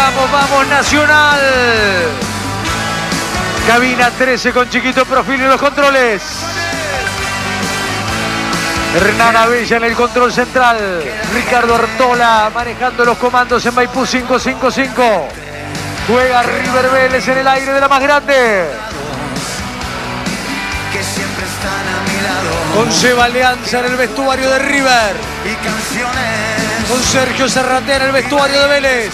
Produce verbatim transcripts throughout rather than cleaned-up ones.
vamos, vamos Nacional. Cabina trece con Chiquito Profil en los controles. Hernán Abella en el control central. Ricardo Artola manejando los comandos en Maipú cinco cinco cinco. Juega River Vélez en el aire de la más grande. Con Seba Alianza en el vestuario de River. Con Sergio Serratea en el vestuario de Vélez.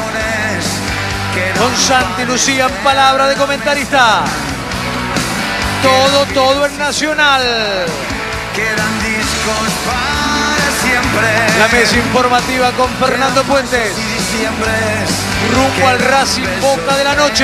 Con Santi Lucía en palabra de comentarista. Todo, todo en Nacional. Quedan discos para siempre. La mesa informativa con Fernando Puentes. Rumbo al Racing Boca de la noche.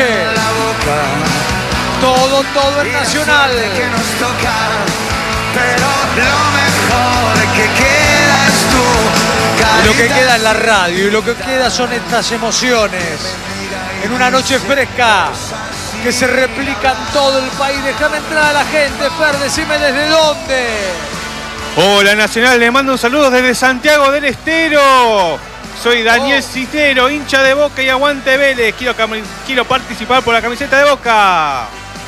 Todo, todo en Nacional. Que nos toca, pero lo mejor que queda es tú. Lo que queda es la radio y lo que queda son estas emociones. En una noche fresca que se replica en todo el país. Déjame entrar a la gente, Fer, decime desde dónde. Hola Nacional, le mando un saludo desde Santiago del Estero. Soy Daniel oh. Cisnero, hincha de Boca y aguante Vélez. Quiero, quiero participar por la camiseta de Boca.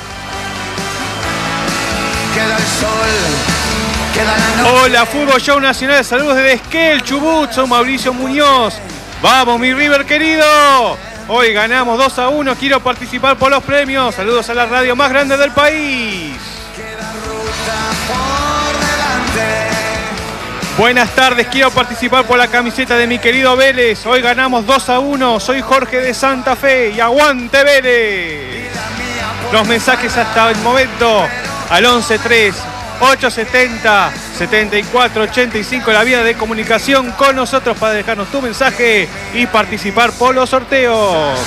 Queda el sol, queda la noche. Hola, Fútbol Show Nacional, saludos desde Esquel, Chubut, soy Mauricio Muñoz. Vamos, mi River querido. Hoy ganamos dos a uno, quiero participar por los premios. Saludos a la radio más grande del país. Queda ruta por delante. Buenas tardes, quiero participar por la camiseta de mi querido Vélez. Hoy ganamos dos a uno, soy Jorge de Santa Fe y aguante Vélez. Los mensajes hasta el momento al once tres ocho setenta setenta y cuatro ochenta y cinco, la vía de comunicación con nosotros para dejarnos tu mensaje y participar por los sorteos.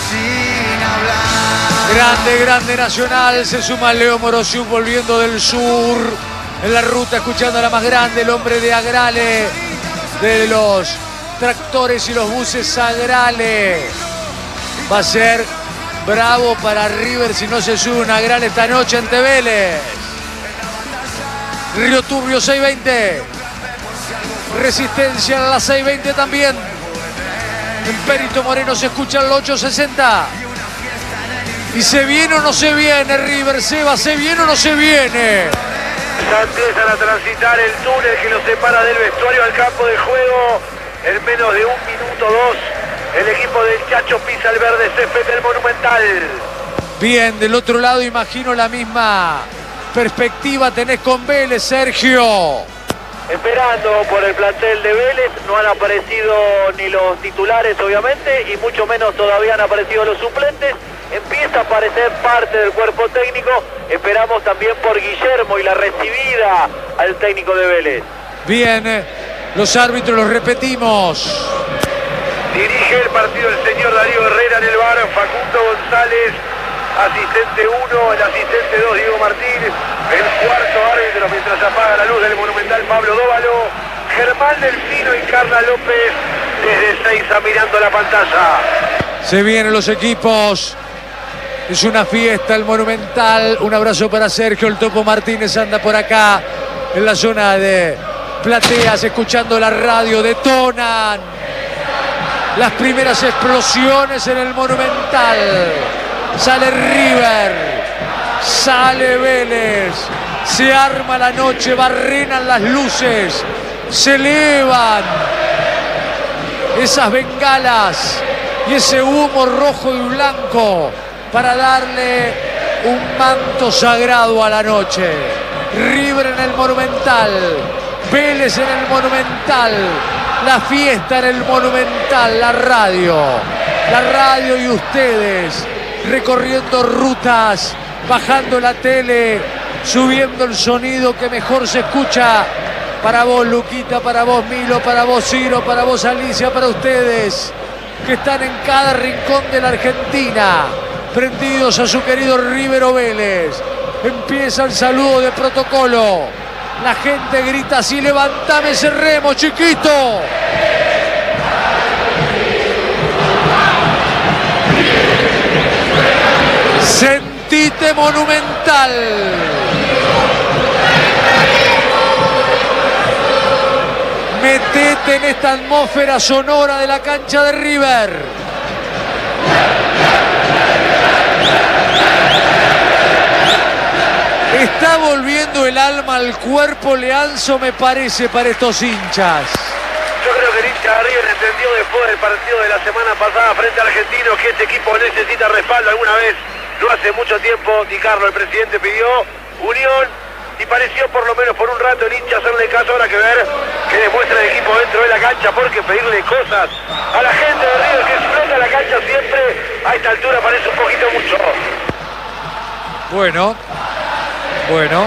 Grande, grande Nacional, se suma Leo Morosiuk volviendo del sur, en la ruta escuchando a la más grande, el hombre de Agrale, de los tractores y los buses Agrale. Va a ser bravo para River si no se sube un Agrale esta noche ante Vélez. Río Turbio seiscientos veinte. Resistencia en la seiscientos veinte también. En Perito Moreno se escucha el ochocientos sesenta. Y se viene o no se viene River, Seba, se viene o no se viene. Ya empiezan a transitar el túnel que los separa del vestuario al campo de juego. En menos de un minuto dos, el equipo del Chacho pisa el verde césped del Monumental. Bien, del otro lado imagino la misma perspectiva tenés con Vélez, Sergio. Esperando por el plantel de Vélez, no han aparecido ni los titulares obviamente y mucho menos todavía han aparecido los suplentes. Empieza a aparecer parte del cuerpo técnico, esperamos también por Guillermo y la recibida al técnico de Vélez. Bien, los árbitros los repetimos. Dirige el partido el señor Darío Herrera en el bar, Facundo González. Asistente uno, el asistente dos, Diego Martín. El cuarto árbitro mientras apaga la luz del Monumental, Pablo Dóvalo. Germán Delfino y Carla López desde Ezeiza mirando la pantalla. Se vienen los equipos. Es una fiesta el Monumental. Un abrazo para Sergio, el Topo Martínez anda por acá en la zona de plateas escuchando la radio. Detonan las primeras explosiones en el Monumental. Sale River, sale Vélez, se arma la noche, barrenan las luces, se elevan esas bengalas y ese humo rojo y blanco para darle un manto sagrado a la noche. River en el Monumental, Vélez en el Monumental, la fiesta en el Monumental, la radio, la radio y ustedes recorriendo rutas, bajando la tele, subiendo el sonido que mejor se escucha. Para vos, Luquita, para vos, Milo, para vos, Ciro, para vos, Alicia, para ustedes que están en cada rincón de la Argentina, prendidos a su querido River o Vélez. Empieza el saludo de protocolo. La gente grita así: levantame ese remo, chiquito. Sentite Monumental. Metete en esta atmósfera sonora de la cancha de River. Está volviendo el alma al cuerpo, Leanzo, me parece, para estos hinchas. Yo creo que el hincha de River entendió después del partido de la semana pasada frente a Argentinos que este equipo necesita respaldo. Alguna vez, no hace mucho tiempo, Di Carlo, el presidente, pidió unión y pareció por lo menos por un rato el hincha hacerle caso. Ahora que ver que demuestra el equipo dentro de la cancha, porque pedirle cosas a la gente de River que explota la cancha siempre a esta altura parece un poquito mucho. Bueno, bueno,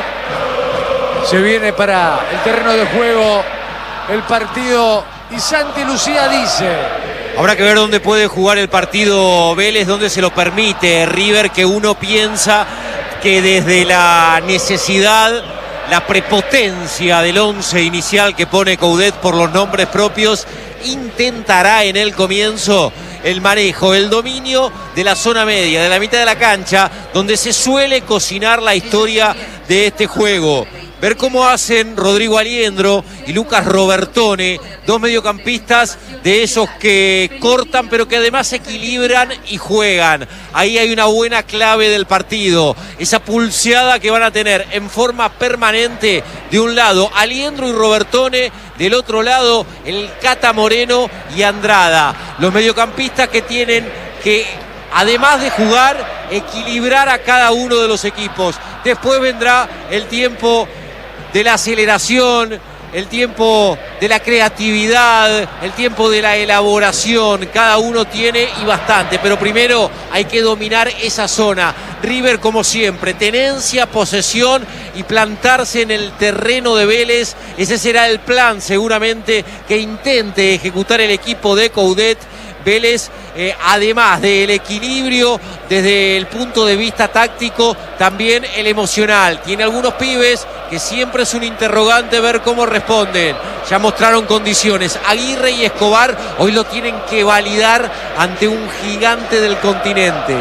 se viene para el terreno de juego el partido y Santi Lucía dice: habrá que ver dónde puede jugar el partido Vélez, dónde se lo permite River, que uno piensa que desde la necesidad, la prepotencia del once inicial que pone Coudet por los nombres propios, intentará en el comienzo el manejo, el dominio de la zona media, de la mitad de la cancha, donde se suele cocinar la historia de este juego. Ver cómo hacen Rodrigo Aliendro y Lucas Robertone, dos mediocampistas de esos que cortan pero que además equilibran y juegan. Ahí hay una buena clave del partido, esa pulseada que van a tener en forma permanente de un lado Aliendro y Robertone, del otro lado el Cata Moreno y Andrada. Los mediocampistas que tienen que, además de jugar, equilibrar a cada uno de los equipos. Después vendrá el tiempo de la aceleración, el tiempo de la creatividad, el tiempo de la elaboración. Cada uno tiene y bastante, pero primero hay que dominar esa zona. River, como siempre, tenencia, posesión y plantarse en el terreno de Vélez. Ese será el plan seguramente que intente ejecutar el equipo de Coudet. Vélez, eh, además del equilibrio desde el punto de vista táctico, también el emocional. Tiene algunos pibes que siempre es un interrogante ver cómo responden. Ya mostraron condiciones. Aguirre y Escobar hoy lo tienen que validar ante un gigante del continente.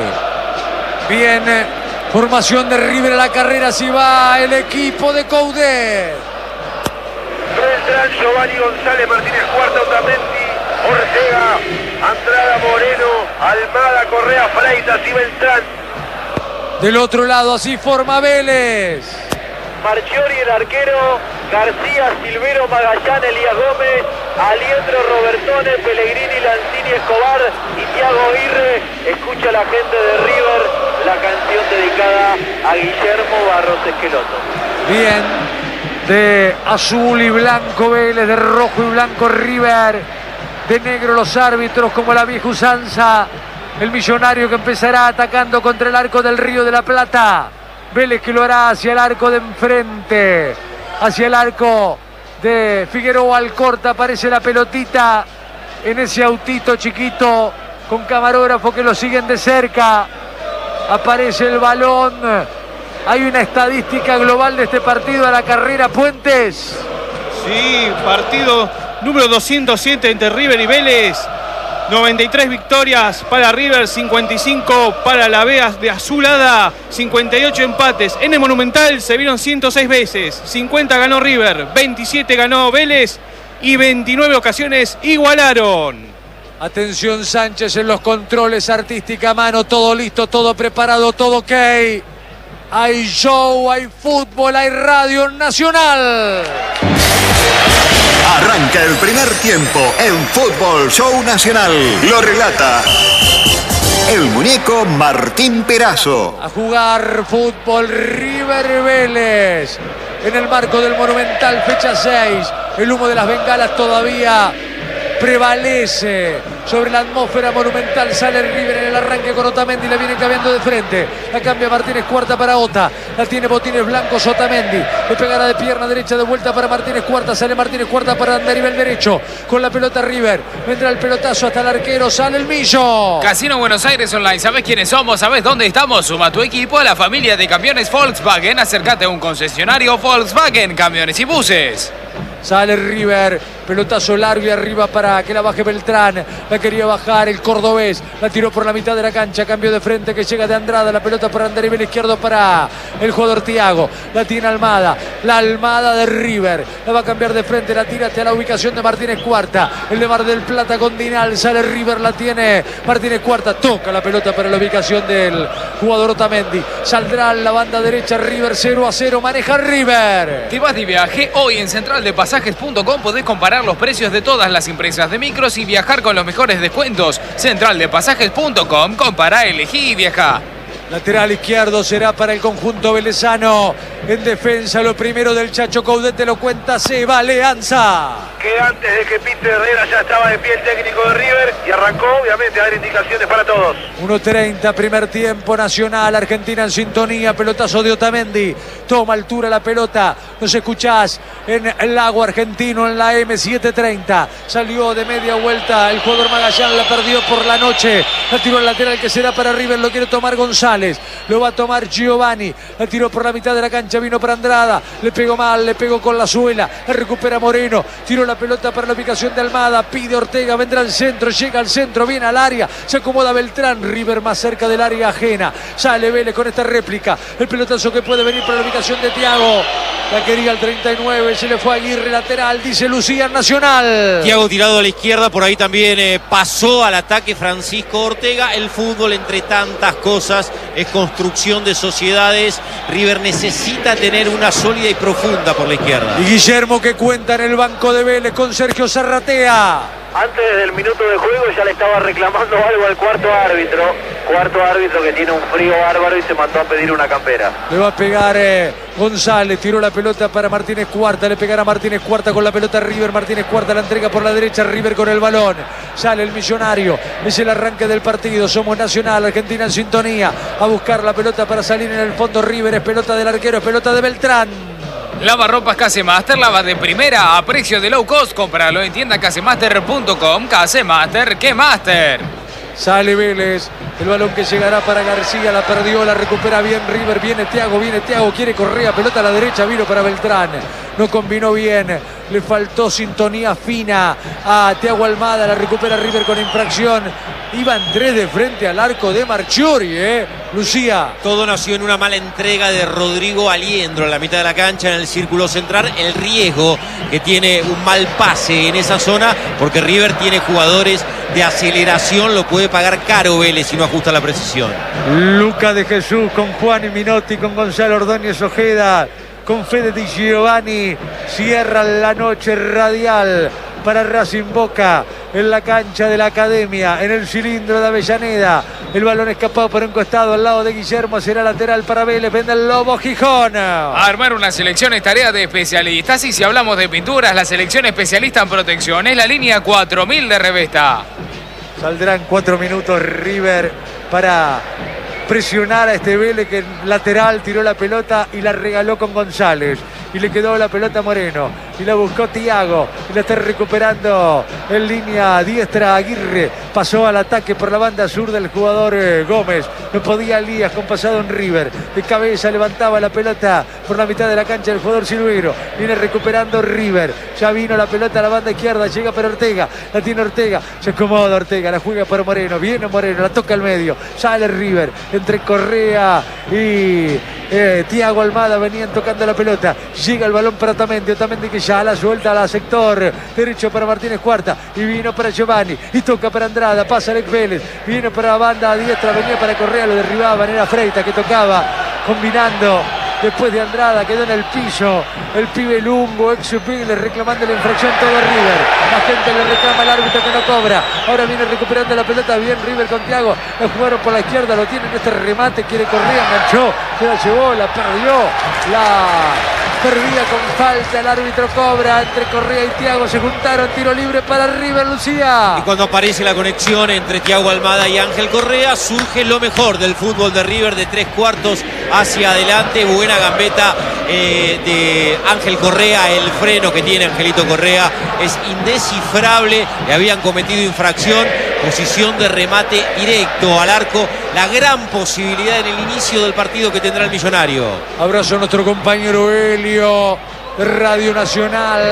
Bien, formación de River a la carrera, si va el equipo de Coudet. Beltrán, Giovanni González, Martínez Cuarta, Otamendi, Ortega, Andrada, Moreno, Almada, Correa, Freitas y Beltrán. Del otro lado, así forma Vélez. Marchiori, el arquero, García, Silvero, Magallanes, Elías Gómez, Aliendro, Robertone, Pellegrini, Lanzini, Escobar y Thiago Aguirre. Escucha la gente de River la canción dedicada a Guillermo Barros Esqueloto. Bien, de azul y blanco Vélez, de rojo y blanco River, de negro los árbitros como la vieja usanza. El millonario que empezará atacando contra el arco del Río de la Plata. Vélez que lo hará hacia el arco de enfrente, hacia el arco de Figueroa Alcorta. Aparece la pelotita en ese autito chiquito con camarógrafo que lo siguen de cerca. Aparece el balón. Hay una estadística global de este partido a la carrera, Puentes. Sí, partido número doscientos siete entre River y Vélez. noventa y tres victorias para River, cincuenta y cinco para la Vea de Azulada, cincuenta y ocho empates. En el Monumental se vieron ciento seis veces, cincuenta ganó River, veintisiete ganó Vélez y veintinueve ocasiones igualaron. Atención Sánchez en los controles, artística mano, todo listo, todo preparado, todo ok. Hay show, hay fútbol, hay radio nacional. Arranca el primer tiempo en Fútbol Show Nacional. Lo relata el muñeco Martín Perazo. A jugar fútbol River Vélez en el marco del Monumental, fecha seis. El humo de las bengalas todavía prevalece sobre la atmósfera monumental. Sale River en el arranque con Otamendi, la viene cambiando de frente, la cambia Martínez Cuarta para Ota, la tiene Botines Blancos, Otamendi le pegará de pierna derecha de vuelta para Martínez Cuarta, sale Martínez Cuarta para andar nivel derecho con la pelota River, vendrá el pelotazo hasta el arquero, sale el Millo. Casino Buenos Aires Online, ¿sabés quiénes somos? ¿Sabés dónde estamos? Suma tu equipo a la familia de camiones Volkswagen, acércate a un concesionario Volkswagen, camiones y buses. Sale River Pelotazo largo y arriba para que la baje Beltrán. La quería bajar el cordobés. La tiró por la mitad de la cancha. Cambio de frente que llega de Andrada. La pelota para andarivel izquierdo para el jugador Thiago. La tiene Almada. La Almada de River. La va a cambiar de frente. La tira hacia la ubicación de Martínez Cuarta. El de Mar del Plata con Dinal. Sale River. La tiene Martínez Cuarta. Toca la pelota para la ubicación del jugador Otamendi. Saldrá en la banda derecha River. Cero a cero. Maneja River. Te vas de viaje. Hoy en central de pasajes punto com podés comparar los precios de todas las empresas de micros y viajar con los mejores descuentos. central de pasajes punto com. Compará, elegí y viaja. Lateral izquierdo será para el conjunto velezano. En defensa, lo primero del Chacho Coudet, te lo cuenta Seba Leanza. Que antes de que pinte Herrera ya estaba de pie el técnico de River y arrancó obviamente a dar indicaciones para todos. uno treinta, primer tiempo, Nacional, Argentina en sintonía, pelotazo de Otamendi. Toma altura la pelota, nos escuchás en el Lago Argentino en la eme setecientos treinta. Salió de media vuelta el jugador Magallán, la perdió por la noche. La tiró al lateral que será para River, lo quiere tomar González. Lo va a tomar Giovanni. La tiró por la mitad de la cancha, vino para Andrada. Le pegó mal, le pegó con la suela. La recupera Moreno. Tiró la pelota para la ubicación de Almada. Pide Ortega, vendrá al centro. Llega al centro, viene al área. Se acomoda Beltrán. River más cerca del área ajena. Sale Vélez con esta réplica. El pelotazo que puede venir para la ubicación de Thiago. La quería al treinta y nueve. Se le fue a Aguirre, lateral. Dice Lucía, Nacional. Thiago tirado a la izquierda. Por ahí también eh, pasó al ataque Francisco Ortega. El fútbol, entre tantas cosas, es construcción de sociedades. River necesita tener una sólida y profunda por la izquierda. Y Guillermo que cuenta en el banco de Vélez con Sergio Zarratea. Antes del minuto de juego ya le estaba reclamando algo al cuarto árbitro. Cuarto árbitro que tiene un frío bárbaro y se mandó a pedir una campera. Le va a pegar eh, González, tiró la pelota para Martínez Cuarta, le pegará Martínez Cuarta con la pelota River, Martínez Cuarta la entrega por la derecha, River con el balón, sale el millonario, es el arranque del partido, somos Nacional, Argentina en sintonía, a buscar la pelota para salir en el fondo River, es pelota del arquero, es pelota de Beltrán. Lavarropas Casemaster, lava de primera a precio de low cost. Cómpralo en tienda casemaster punto com. Casemaster, ¿qué master? Sale Vélez, el balón que llegará para García, la perdió, la recupera bien River, viene Thiago, viene Thiago, quiere Correa, pelota a la derecha, vino para Beltrán, no combinó bien, le faltó sintonía fina a Thiago Almada, la recupera River con infracción, iban tres de frente al arco de Marchiori, ¿eh? Lucía. Todo nació en una mala entrega de Rodrigo Aliendro en la mitad de la cancha, en el círculo central, el riesgo que tiene un mal pase en esa zona, porque River tiene jugadores de aceleración, lo puede pagar caro Vélez si no ajusta la precisión. Luca de Jesús con Juan y Minotti, con Gonzalo Ordóñez Ojeda, con Fede Di Giovanni, cierra la noche radial para Racing Boca en la cancha de la Academia, en el cilindro de Avellaneda. El balón escapado por un costado al lado de Guillermo, será lateral para Vélez, vende el Lobo Gijón. Armar una selección es tarea de especialistas y si hablamos de pinturas, la selección especialista en protección es la línea cuatro mil de Revesta. Saldrán cuatro minutos River para presionar a este Vélez que en lateral tiró la pelota y la regaló con González. Y le quedó la pelota a Moreno. Y la buscó Thiago. Y la está recuperando en línea diestra Aguirre. Pasó al ataque por la banda sur del jugador eh, Gómez. No podía Elías con pasado en River. De cabeza levantaba la pelota por la mitad de la cancha el jugador Silveiro. Viene recuperando River. Ya vino la pelota a la banda izquierda. Llega para Ortega. La tiene Ortega. Se acomoda Ortega. La juega para Moreno. Viene Moreno. La toca al medio. Sale River. Entre Correa y eh, Thiago Almada venían tocando la pelota. Llega el balón para Otamendi, Otamendi que ya la suelta a la sector derecho para Martínez Cuarta y vino para Giovanni y toca para Andrada, pasa Alex Vélez, viene para la banda a diestra, venía para Correa, lo derribaba, era Freita que tocaba combinando. Después de Andrada quedó en el piso el pibe Lungo, ex Vélez, reclamando la infracción todo River. La gente le reclama al árbitro que no cobra. Ahora viene recuperando la pelota bien River con Thiago. La jugaron por la izquierda, lo tienen este remate, quiere Correa, enganchó, se la llevó, la perdió. La perdía con falta, el árbitro cobra entre Correa y Thiago, se juntaron, tiro libre para River, Lucía. Y cuando aparece la conexión entre Thiago Almada y Ángel Correa, surge lo mejor del fútbol de River, de tres cuartos hacia adelante. Buena gambeta eh, de Ángel Correa, el freno que tiene Angelito Correa es indescifrable, le habían cometido infracción, posición de remate directo al arco, la gran posibilidad en el inicio del partido que tendrá el Millonario. Abrazo a nuestro compañero Helio de Radio Nacional,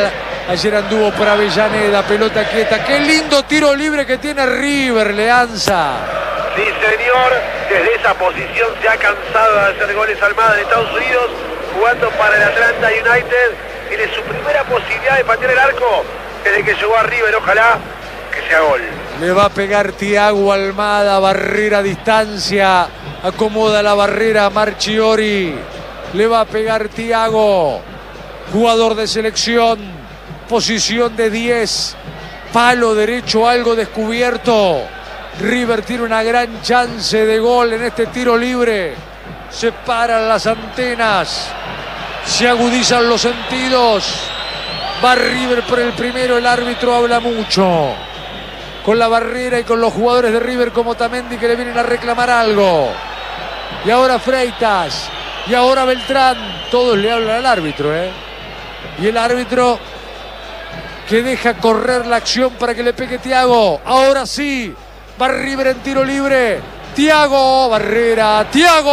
Ayer anduvo por Avellaneda, pelota quieta. Qué lindo tiro libre que tiene River, Leanza. Sí, señor. Desde esa posición se ha cansado de hacer goles Almada en Estados Unidos, jugando para el Atlanta United. Tiene su primera posibilidad de patear el arco desde que llegó a River. Ojalá que sea gol. Le va a pegar Thiago Almada, barrera a distancia. Acomoda la barrera a Marchiori. Le va a pegar Thiago, jugador de selección, posición de diez, palo derecho algo descubierto. River tiene una gran chance de gol en este tiro libre. Se paran las antenas, se agudizan los sentidos. Va River por el primero, el árbitro habla mucho con la barrera y con los jugadores de River como Tamendi, que le vienen a reclamar algo. Y ahora Freitas, y ahora Beltrán, todos le hablan al árbitro, ¿eh? Y el árbitro que deja correr la acción para que le pegue Thiago. Ahora sí, va River en tiro libre. Thiago, barrera,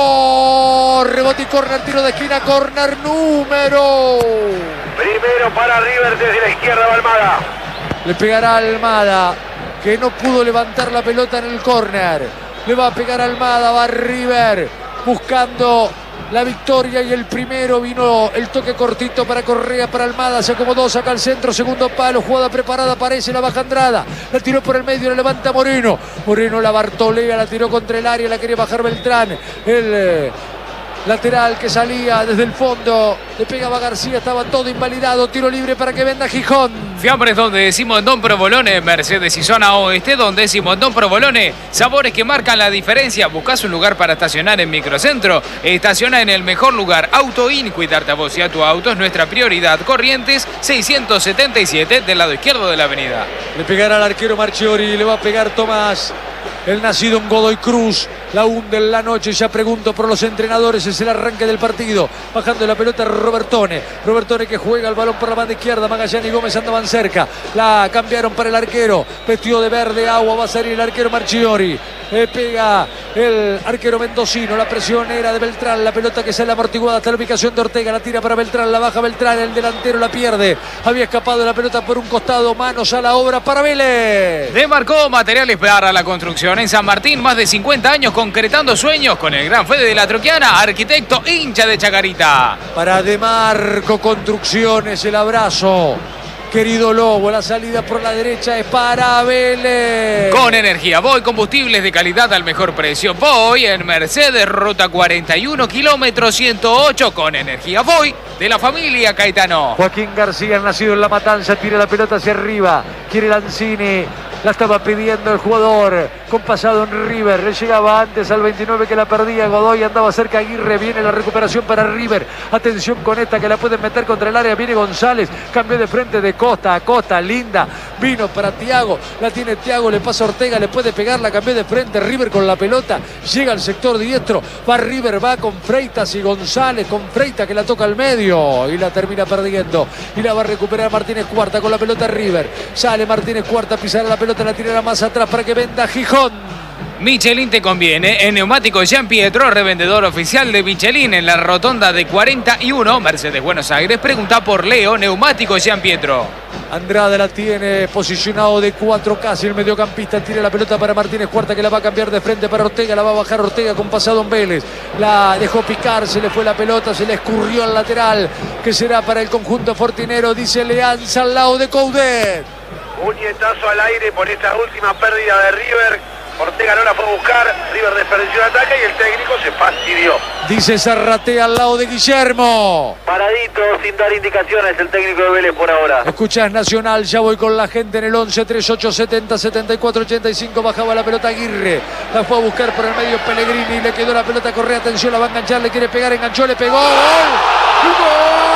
Thiago, rebote y córner, tiro de esquina, córner número. Primero para River desde la izquierda, va Almada. Le pegará Almada, que no pudo levantar la pelota en el córner. Le va a pegar Almada, va River buscando la victoria y el primero. Vino el toque cortito para Correa, para Almada, se acomodó, saca al centro, segundo palo, jugada preparada, aparece, la baja Andrada, la tiró por el medio, la levanta Moreno, Moreno la bartolea, la tiró contra el área, la quería bajar Beltrán, el eh, lateral que salía desde el fondo, le pegaba García, estaba todo invalidado, tiro libre para que venda Gijón. Fiambres donde decimos Don Provolone, Mercedes y zona oeste donde decimos Don Provolone, sabores que marcan la diferencia. Buscás un lugar para estacionar en Microcentro, estaciona en el mejor lugar. AutoIn, cuidarte a vos y a tu auto es nuestra prioridad. Corrientes seiscientos setenta y siete del lado izquierdo de la avenida. Le pegará al arquero Marchiori, le va a pegar Tomás, el nacido en Godoy Cruz. La hunde en la noche, ya pregunto por los entrenadores, es el arranque del partido. Bajando la pelota Robertone, Robertone que juega el balón por la banda izquierda, Magallanes y Gómez andaban cerca, la cambiaron para el arquero, vestido de verde agua, va a salir el arquero Marchiori. Le pega el arquero mendocino, la presión era de Beltrán, la pelota que sale amortiguada hasta la ubicación de Ortega, la tira para Beltrán, la baja Beltrán, el delantero la pierde, había escapado la pelota por un costado, manos a la obra para Vélez. Demarcó materiales para la construcción en San Martín, más de cincuenta años concretando sueños con el gran Fede de la Troquiana, arquitecto hincha de Chacarita. Para Demarco Construcciones el abrazo. Querido Lobo, la salida por la derecha es para Vélez. Con energía Voy, combustibles de calidad al mejor precio. Voy en Mercedes, ruta cuarenta y uno, kilómetro ciento ocho. Con energía Voy de la familia Caetano. Joaquín García, nacido en La Matanza, tira la pelota hacia arriba. Quiere Lanzini. La estaba pidiendo el jugador con pasado en River. Le llegaba antes al veintinueve que la perdía. Godoy andaba cerca. Aguirre. Viene la recuperación para River. Atención con esta que la pueden meter contra el área. Viene González. Cambió de frente de Costa a Costa. Linda. Vino para Thiago. La tiene Thiago. Le pasa a Ortega. Le puede pegar. La cambió de frente. River con la pelota. Llega al sector diestro. Va River. Va con Freitas y González. Con Freitas que la toca al medio. Y la termina perdiendo. Y la va a recuperar Martínez Cuarta con la pelota River. Sale Martínez Cuarta a pisar la pelota. La tirará más atrás para que venda Gijón. Michelin te conviene. En Neumáticos Jean Pietro, revendedor oficial de Michelin en la rotonda de cuarenta y uno, Mercedes Buenos Aires. Pregunta por Leo, Neumáticos Jean Pietro. Andrada la tiene posicionado de cuatro casi el mediocampista, tira la pelota para Martínez Cuarta que la va a cambiar de frente para Ortega, la va a bajar Ortega con pasado en Vélez, la dejó picar, se le fue la pelota, se le escurrió al lateral, que será para el conjunto fortinero, dice Leanza al lado de Coudet. Puñetazo al aire por esta última pérdida de River. Ortega no la fue a buscar, River desperdició el ataque y el técnico se fastidió. Dice Zarratea al lado de Guillermo. Paradito, sin dar indicaciones el técnico de Vélez por ahora. Escuchás Nacional, ya voy con la gente en el once, treinta y ocho, setenta, setenta y cuatro, ochenta y cinco. Bajaba la pelota Aguirre, la fue a buscar por el medio Pellegrini, le quedó la pelota Correa, atención, la va a enganchar, le quiere pegar, enganchó, le pegó. ¡Gol! ¡Gol!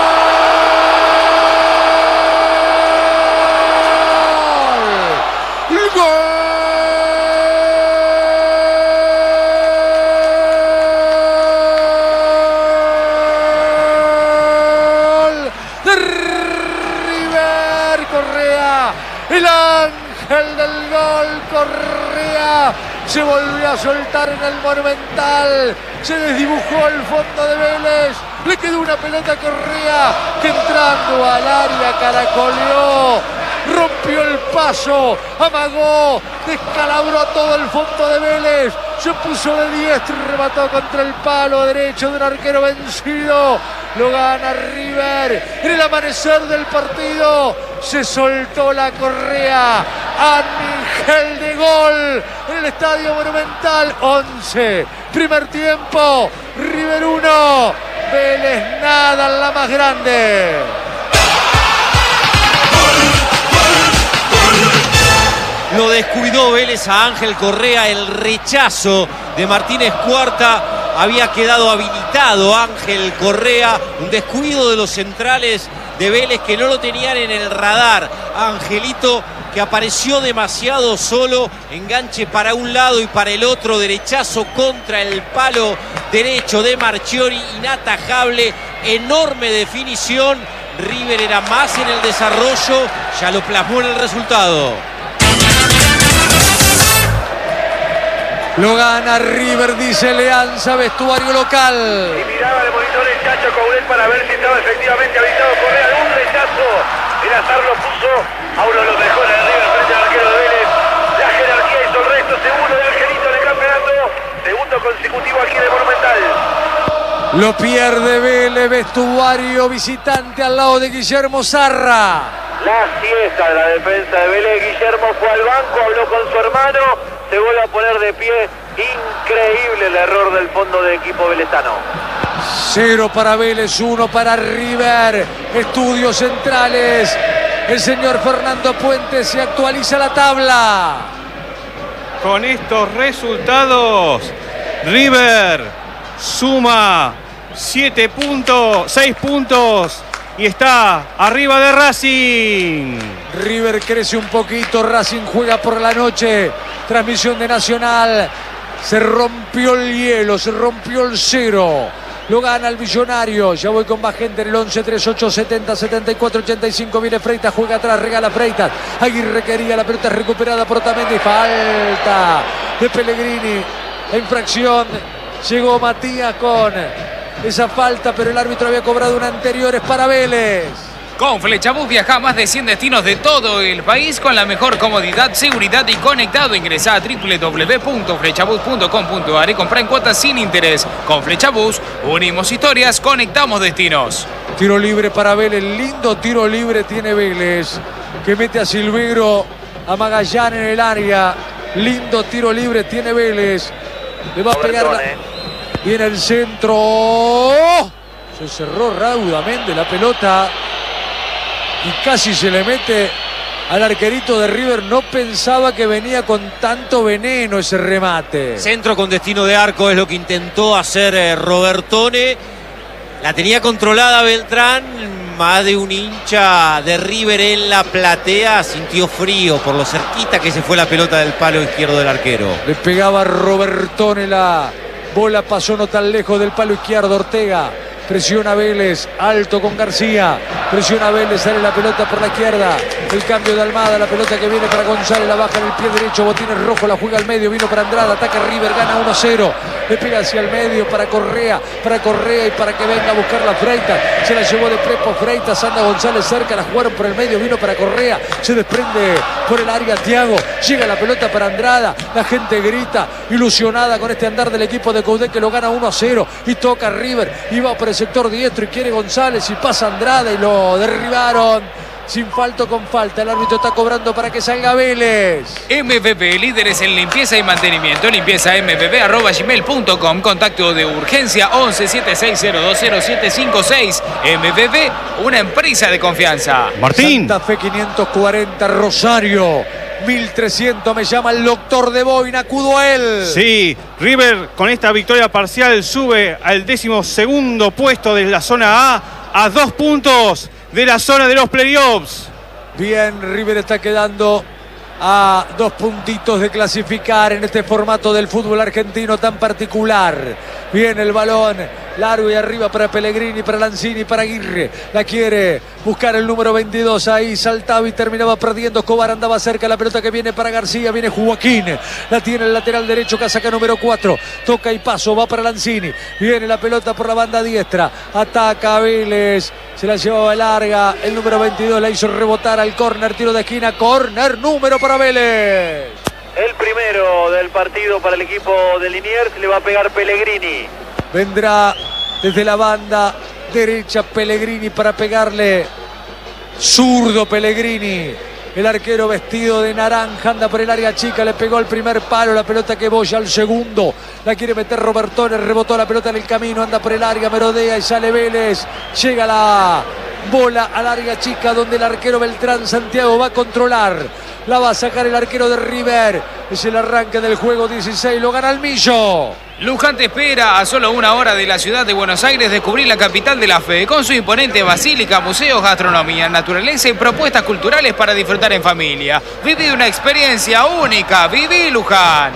El ángel del gol, Correa, se volvió a soltar en el Monumental, se desdibujó el fondo de Vélez, Le quedó una pelota a Correa que entrando al área caracoleó, rompió el paso, amagó, descalabró a todo el fondo de Vélez, se puso de diestro y remató contra el palo derecho de un arquero vencido. Lo gana River. En el amanecer del partido se soltó la Correa. Ángel de gol en el Estadio Monumental. once. Primer tiempo. River uno. Vélez nada en la más grande. Lo descuidó Vélez a Ángel Correa. El rechazo de Martínez Cuarta. Había quedado habilitado Ángel Correa. Un descuido de los centrales de Vélez que no lo tenían en el radar. Angelito, que apareció demasiado solo. Enganche para un lado y para el otro. Derechazo contra el palo derecho de Marchiori. Inatajable. Enorme definición. River era más en el desarrollo. Ya lo plasmó en el resultado. Lo gana River, dice Leanza, vestuario local. Y miraba el monitor el Chacho Coudet para ver si estaba efectivamente habilitado Correa. Un rechazo. El azar lo puso a uno de los mejores de River frente al arquero de Vélez. La jerarquía hizo el resto. Segundo de Angelito en el campeonato. Segundo consecutivo aquí en el Monumental. Lo pierde Vélez, vestuario visitante al lado de Guillermo Zarra. La siesta de la defensa de Vélez. Guillermo fue al banco, habló con su hermano. Se vuelve a poner de pie. Increíble el error del fondo de equipo velezano. Cero para Vélez, uno para River. Estudios centrales. El señor Fernando Puente se actualiza la tabla. Con estos resultados, River suma siete puntos, seis puntos y está arriba de Racing. River crece un poquito, Racing juega por la noche. Transmisión de Nacional. Se rompió el hielo, se rompió el cero. Lo gana el Millonario. Ya voy con más gente en el once, treinta y ocho, setenta, setenta y cuatro, ochenta y cinco. Viene Freitas, juega atrás, regala Freitas. Aguirre quería, la pelota recuperada por Otamendi. Falta de Pellegrini. La infracción. Llegó Matías con esa falta, pero el árbitro había cobrado una anterior. Es para Vélez. Con Flechabús viaja a más de cien destinos de todo el país con la mejor comodidad, seguridad y conectado. Ingresá a doble u doble u doble u punto flechabús punto com punto a r y comprá en cuotas sin interés. Con Flechabús unimos historias, conectamos destinos. Tiro libre para Vélez, lindo tiro libre tiene Vélez, que mete a Silvegro, a Magallán en el área. Lindo tiro libre tiene Vélez. Le va a pegar la... Viene el centro. Se cerró raudamente la pelota y casi se le mete al arquerito de River. No pensaba que venía con tanto veneno ese remate. Centro con destino de arco es lo que intentó hacer eh, Robertone. La tenía controlada Beltrán. Más de un hincha de River en la platea sintió frío por lo cerquita que se fue la pelota del palo izquierdo del arquero. Le pegaba Robertone, la bola pasó no tan lejos del palo izquierdo. Ortega presiona Vélez, alto con García, presiona Vélez, sale la pelota por la izquierda, el cambio de Almada, la pelota que viene para González, la baja en el pie derecho, Botines rojo, la juega al medio, vino para Andrada, ataca River, gana uno a cero, le pega hacia el medio para Correa, para Correa y para que venga a buscar la Freitas, se la llevó de prepo Freitas, anda González cerca, la jugaron por el medio, vino para Correa, se desprende por el área Thiago, llega la pelota para Andrada, la gente grita, ilusionada con este andar del equipo de Coudet que lo gana uno a cero y toca River, y va por el sector diestro y quiere González y pasa Andrada y lo derribaron sin falta con falta. El árbitro está cobrando para que salga Vélez. M V P, líderes en limpieza y mantenimiento. Limpieza m v p arroba gmail punto com. Contacto de urgencia once, setenta y seis cero dos cero siete cinco seis. M V P, una empresa de confianza. Martín. Santa Fe quinientos cuarenta, Rosario mil trescientos, me llama el doctor de Boina, acudo a él. Sí, River con esta victoria parcial sube al décimo segundo puesto de la zona A a dos puntos de la zona de los playoffs. Bien, River está quedando a dos puntitos de clasificar en este formato del fútbol argentino tan particular. Bien el balón Largo y arriba para Pellegrini, para Lanzini, para Aguirre. La quiere buscar el número veintidós. Ahí saltaba y terminaba perdiendo. Escobar andaba cerca. La pelota que viene para García. Viene Joaquín. La tiene el lateral derecho. Casaca número cuatro. Toca y paso. Va para Lanzini. Viene la pelota por la banda diestra. Ataca Vélez. Se la llevaba larga. El número veintidós la hizo rebotar al córner. Tiro de esquina. Córner número para Vélez. El primero del partido para el equipo de Liniers. Le va a pegar Pellegrini. Vendrá desde la banda derecha Pellegrini para pegarle. Zurdo Pellegrini. El arquero vestido de naranja anda por el área chica. Le pegó el primer palo. La pelota que boya al segundo. La quiere meter Robertone. Rebotó la pelota en el camino. Anda por el área. Merodea y sale Vélez. Llega la bola al área chica donde el arquero Beltrán Santiago va a controlar. La va a sacar el arquero de River. Es el arranque del juego dieciséis. Lo gana el Millo. Luján te espera a solo una hora de la ciudad de Buenos Aires descubrir la capital de la fe con su imponente basílica, museos, gastronomía, naturaleza y propuestas culturales para disfrutar en familia. Viví una experiencia única. Viví Luján.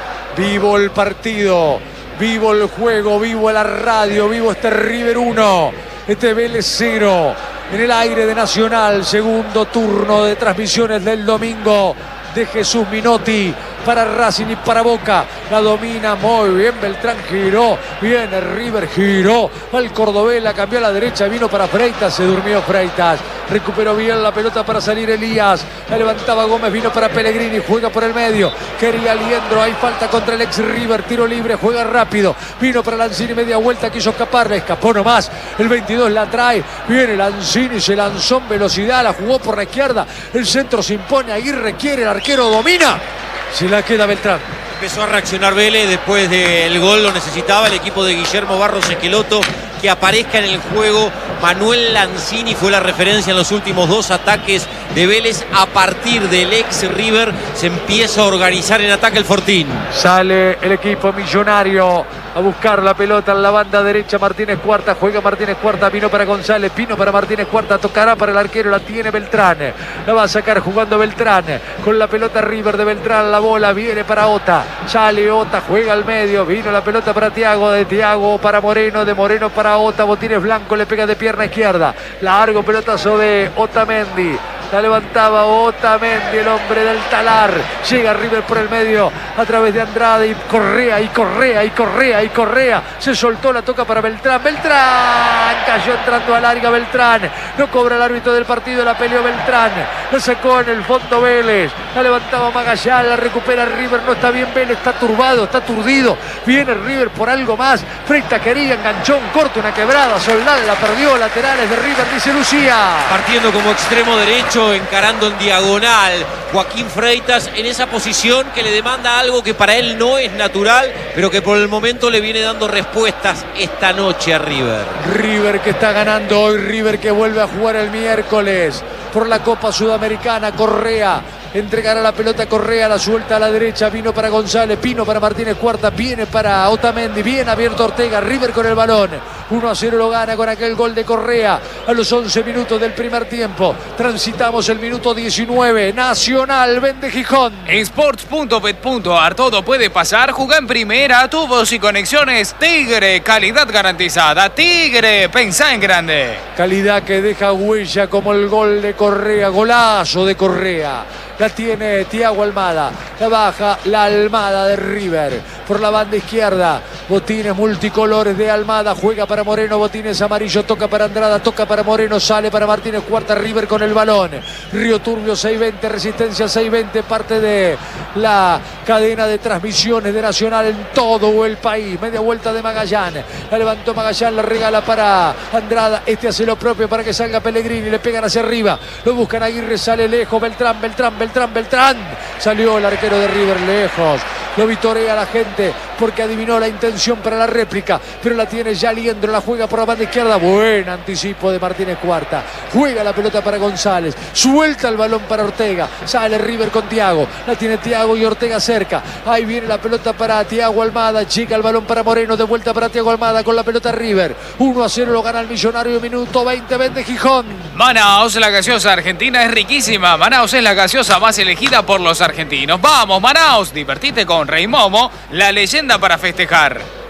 Vivo el partido, vivo el juego, vivo la radio, vivo este River uno, este Vélez cero. En el aire de Nacional, segundo turno de transmisiones del domingo de Jesús Minotti para Racing y para Boca. La domina muy bien Beltrán, giró, viene River, giró al cordobés, la cambió a la derecha, vino para Freitas, se durmió Freitas, recuperó bien la pelota para salir Elías, la levantaba Gómez, vino para Pellegrini, juega por el medio, quería Liendro, hay falta contra el ex River, tiro libre, juega rápido, vino para Lanzini, media vuelta, quiso escapar, le escapó nomás, el veintidós la trae, viene Lanzini, se lanzó en velocidad, la jugó por la izquierda, el centro se impone, Aguirre quiere, el arquero domina, se la queda Beltrán. Empezó a reaccionar Vélez después del gol, lo necesitaba el equipo de Guillermo Barros Esqueloto, que aparezca en el juego. Manuel Lanzini fue la referencia en los últimos dos ataques de Vélez. A partir del ex River se empieza a organizar en ataque el Fortín. Sale el equipo millonario a buscar la pelota en la banda derecha. Martínez Cuarta, juega Martínez Cuarta, vino para González, vino para Martínez Cuarta, tocará para el arquero, la tiene Beltrán, la va a sacar jugando Beltrán, con la pelota River de Beltrán, la bola viene para Ota, sale Ota, juega al medio, vino la pelota para Thiago, de Thiago para Moreno, de Moreno para Ota, Botines Blanco, le pega de pierna izquierda, largo pelotazo de Otamendi. La levantaba Otamendi, el hombre del talar. Llega River por el medio a través de Andrade y Correa y Correa y Correa y Correa. Se soltó, la toca para Beltrán. Beltrán cayó entrando al área Beltrán. No cobra el árbitro del partido, la peleó Beltrán. La sacó en el fondo Vélez. La levantaba Magallán, la recupera River. No está bien Vélez, está turbado, está aturdido. Viene River por algo más. Freitas quería, enganchó un corte, una quebrada. Soldán la perdió, laterales de River, dice Lucía. Partiendo como extremo derecho, encarando en diagonal Joaquín Freitas en esa posición que le demanda algo que para él no es natural, pero que por el momento le viene dando respuestas esta noche a River. River que está ganando hoy, River que vuelve a jugar el miércoles por la Copa Sudamericana. Correa entregará la pelota a Correa, la suelta a la derecha, vino para González, Pino para Martínez Cuarta, viene para Otamendi, bien abierto Ortega, River con el balón, uno a cero lo gana con aquel gol de Correa a los once minutos del primer tiempo. Transitamos el minuto diecinueve, Nacional vende Gijón. Sports punto bet punto ar, todo puede pasar, juega en primera, tubos y conexiones Tigre, calidad garantizada, Tigre, pensá en grande. Calidad que deja huella como el gol de Correa, golazo de Correa. La tiene Thiago Almada, la baja la Almada de River por la banda izquierda. Botines multicolores de Almada, juega para Moreno, botines amarillo, toca para Andrada, toca para Moreno, sale para Martínez Cuarta, River con el balón. Río Turbio seis veinte, Resistencia seis veinte, parte de la cadena de transmisiones de Nacional en todo el país. Media vuelta de Magallán, la levantó Magallán, la regala para Andrada, este hace lo propio para que salga Pellegrini, le pegan hacia arriba, lo buscan Aguirre, sale lejos, Beltrán, Beltrán, Beltrán, Beltrán, salió el arquero de River lejos, lo vitorea la gente porque adivinó la intención para la réplica, pero la tiene ya Liendro, la juega por la banda izquierda, buen anticipo de Martínez Cuarta, juega la pelota para González, suelta el balón para Ortega, sale River con Thiago, la tiene Thiago y Ortega cerca, ahí viene la pelota para Thiago Almada, chica el balón para Moreno, de vuelta para Thiago Almada con la pelota River, uno a cero lo gana el Millonario, minuto veinte, vende Gijón. Manaos, la gaseosa argentina es riquísima, Manaos es la gaseosa más elegida por los argentinos. Vamos Manaos, divertite con Rey Momo, la leyenda para festejar.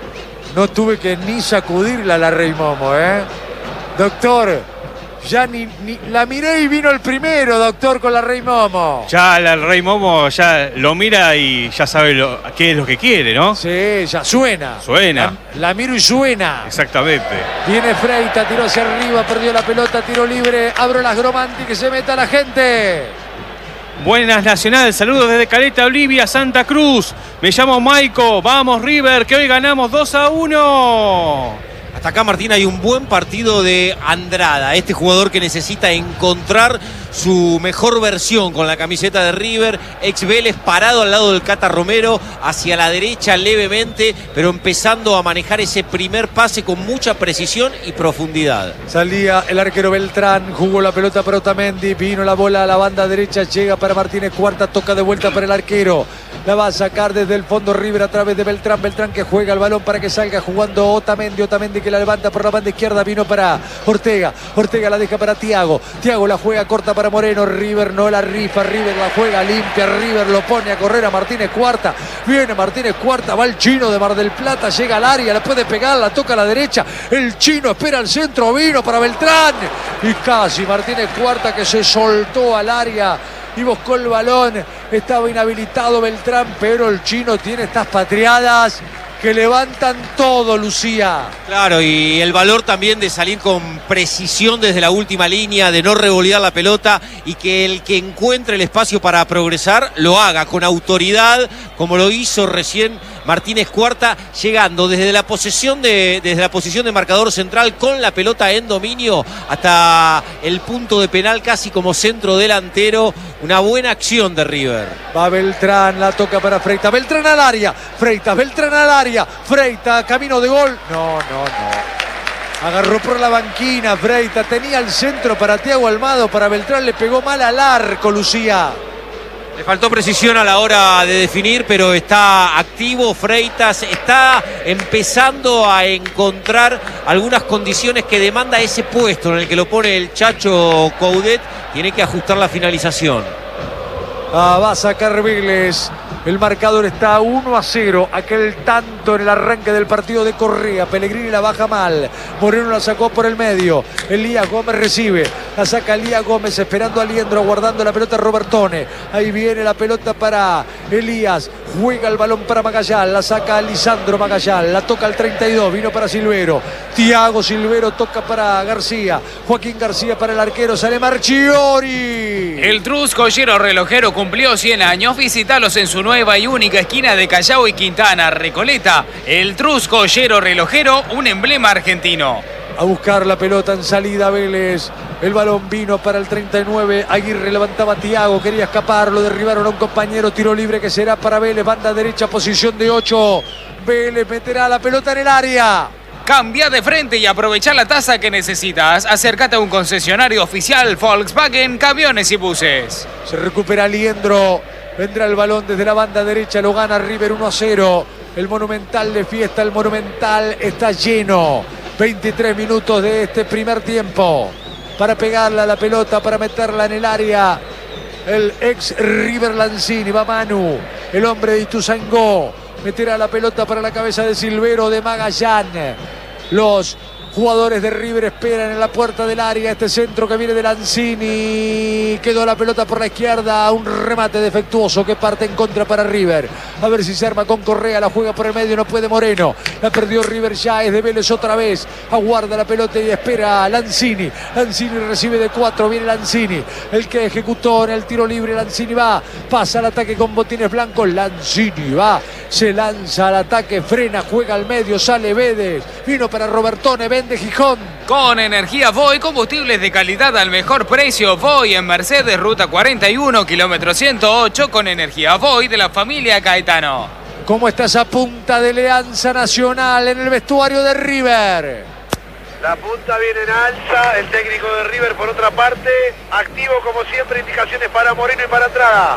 No tuve que ni sacudirla a la Rey Momo, ¿eh? Doctor, ya ni, ni la miré y vino el primero, doctor, con la Rey Momo. Ya la Rey Momo ya lo mira y ya sabe lo, qué es lo que quiere, ¿no? Sí, ya suena. Suena. La, la miro y suena. Exactamente. Viene Freita, tiró hacia arriba, perdió la pelota, tiro libre. Abro las Gromanti, que se meta la gente. Buenas Nacional, saludos desde Caleta, Olivia, Santa Cruz. Me llamo Maico, vamos River, que hoy ganamos dos a uno. Hasta acá, Martín, hay un buen partido de Andrada, este jugador que necesita encontrar su mejor versión con la camiseta de River. Ex Vélez, parado al lado del Cata Romero, hacia la derecha levemente, pero empezando a manejar ese primer pase con mucha precisión y profundidad. Salía el arquero Beltrán, jugó la pelota para Otamendi, vino la bola a la banda derecha, llega para Martínez Cuarta, toca de vuelta para el arquero. La va a sacar desde el fondo River a través de Beltrán. Beltrán que juega el balón para que salga jugando Otamendi. Otamendi que la levanta por la banda izquierda. Vino para Ortega. Ortega la deja para Thiago. Thiago la juega corta para Moreno. River no la rifa. River la juega limpia. River lo pone a correr a Martínez Cuarta. Viene Martínez Cuarta. Va el chino de Mar del Plata. Llega al área. La puede pegar. La toca a la derecha. El chino espera al centro. Vino para Beltrán. Y casi Martínez Cuarta que se soltó al área y buscó el balón. Estaba inhabilitado Beltrán, pero el chino tiene estas patriadas que levantan todo, Lucía. Claro, y el valor también de salir con precisión desde la última línea, de no revolear la pelota y que el que encuentre el espacio para progresar lo haga con autoridad, como lo hizo recién Martínez Cuarta, llegando desde la posesión de, desde la posición de marcador central con la pelota en dominio hasta el punto de penal casi como centro delantero. Una buena acción de River. Va Beltrán, la toca para Freita. Beltrán al área. Freita, Beltrán al área. Freita, camino de gol. No, no, no. Agarró por la banquina Freita. Tenía el centro para Thiago Almado. Para Beltrán le pegó mal al arco, Lucía. Le faltó precisión a la hora de definir, pero está activo Freitas, está empezando a encontrar algunas condiciones que demanda ese puesto en el que lo pone el Chacho Coudet. Tiene que ajustar la finalización. Ah, va a sacar Vélez. El marcador está uno a cero. Aquel tanto en el arranque del partido de Correa. Pellegrini la baja mal. Moreno la sacó por el medio. Elías Gómez recibe. La saca Elías Gómez esperando a Liendro. Guardando la pelota Robertone. Ahí viene la pelota para Elías. Juega el balón para Magallán. La saca Lisandro Magallán. La toca al treinta y dos. Vino para Silvero. Thiago Silvero toca para García. Joaquín García para el arquero. Sale Marchiori. El Truscollero relojero cumplió cien años. Visítalos en su nueva y única esquina de Callao y Quintana, Recoleta. El Truscollero relojero, un emblema argentino. A buscar la pelota en salida Vélez. El balón vino para el treinta y nueve. Aguirre levantaba a Thiago. Quería escapar. Lo derribaron a un compañero. Tiro libre que será para Vélez. Banda derecha, posición de ocho. Vélez meterá la pelota en el área. Cambia de frente y aprovecha la tasa que necesitas. Acércate a un concesionario oficial Volkswagen Camiones y Buses. Se recupera Liendro. Vendrá el balón desde la banda derecha. Lo gana River uno a cero. El Monumental de fiesta. El Monumental está lleno. veintitrés minutos de este primer tiempo. Para pegarla a la pelota, para meterla en el área. El ex River Lanzini. Va Manu. El hombre de Ituzaingó. Meterá la pelota para la cabeza de Silvero, de Magallán. Los jugadores de River esperan en la puerta del área. Este centro que viene de Lanzini. Quedó la pelota por la izquierda. Un remate defectuoso que parte en contra para River. A ver si se arma con Correa. La juega por el medio. No puede Moreno. La perdió River ya. Es de Vélez otra vez. Aguarda la pelota y espera Lanzini. Lanzini recibe de cuatro. Viene Lanzini. El que ejecutó en el tiro libre. Lanzini va. Pasa al ataque con botines blancos. Lanzini va. Se lanza al ataque. Frena. Juega al medio. Sale Vélez. Vino para Robertone. De Gijón. Con energía Voy, combustibles de calidad al mejor precio. Voy en Mercedes, ruta cuarenta y uno, kilómetro ciento ocho, con energía Voy de la familia Caetano. ¿Cómo está esa punta de Alianza Nacional en el vestuario de River? La punta viene en alza, el técnico de River por otra parte, activo como siempre, indicaciones para Moreno y para Andrada.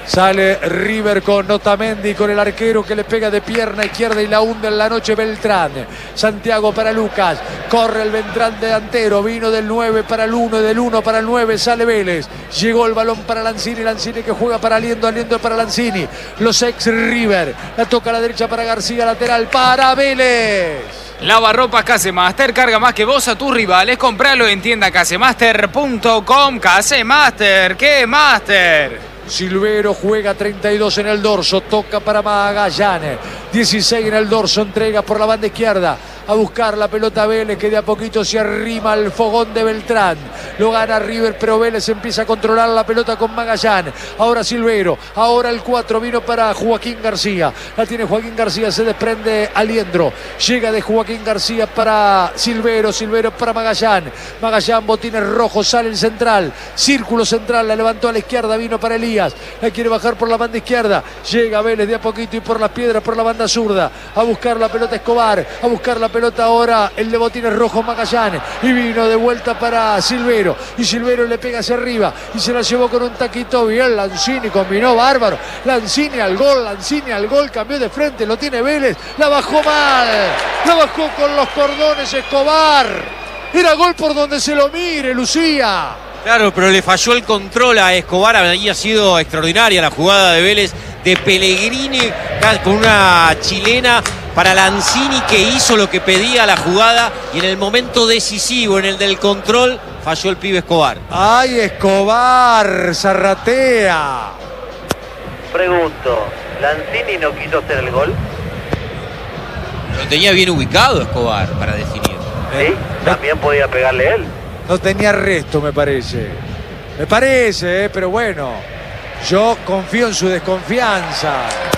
Sale River con Otamendi, con el arquero que le pega de pierna izquierda y la hunde en la noche Beltrán. Santiago para Lucas, corre el Beltrán delantero, vino del nueve para el uno, del uno para el nueve, sale Vélez. Llegó el balón para Lanzini, Lanzini que juega para Aliendo, Aliendo para Lanzini. Los ex River, la toca a la derecha para García, lateral para Vélez. Lavarropas Casemaster, carga más que vos a tus rivales. Compralo en tienda casemaster punto com. Casemaster, ¿qué Master? Silvero juega treinta y dos en el dorso, toca para Magallanes, dieciséis en el dorso, entrega por la banda izquierda a buscar la pelota Vélez, que de a poquito se arrima al fogón de Beltrán. Lo gana River, pero Vélez empieza a controlar la pelota con Magallanes. Ahora Silvero, ahora el cuatro vino para Joaquín García. La tiene Joaquín García, se desprende Aliendro. Llega de Joaquín García para Silvero, Silvero para Magallanes. Magallanes, botines rojos, sale el central. Círculo central, la levantó a la izquierda, vino para Elías. La quiere bajar por la banda izquierda. Llega Vélez de a poquito y por las piedras, por la banda zurda. A buscar la pelota Escobar, a buscar la pelota ahora el de botines rojos Magallanes, y vino de vuelta para Silvero, y Silvero le pega hacia arriba y se la llevó con un taquito bien. Lanzini combinó bárbaro, Lanzini al gol, Lanzini al gol, cambió de frente, lo tiene Vélez, la bajó mal, la bajó con los cordones Escobar. Era gol por donde se lo mire, Lucía. Claro, pero le falló el control a Escobar. Había sido extraordinaria la jugada de Vélez, de Pellegrini con una chilena para Lanzini, que hizo lo que pedía la jugada, y en el momento decisivo, en el del control, falló el pibe Escobar. ¡Ay, Escobar! Zarratea. Pregunto, ¿Lanzini no quiso hacer el gol? Lo tenía bien ubicado Escobar para definir. Sí, también podía pegarle él. No tenía resto, me parece. Me parece, eh, pero bueno. Yo confío en su desconfianza.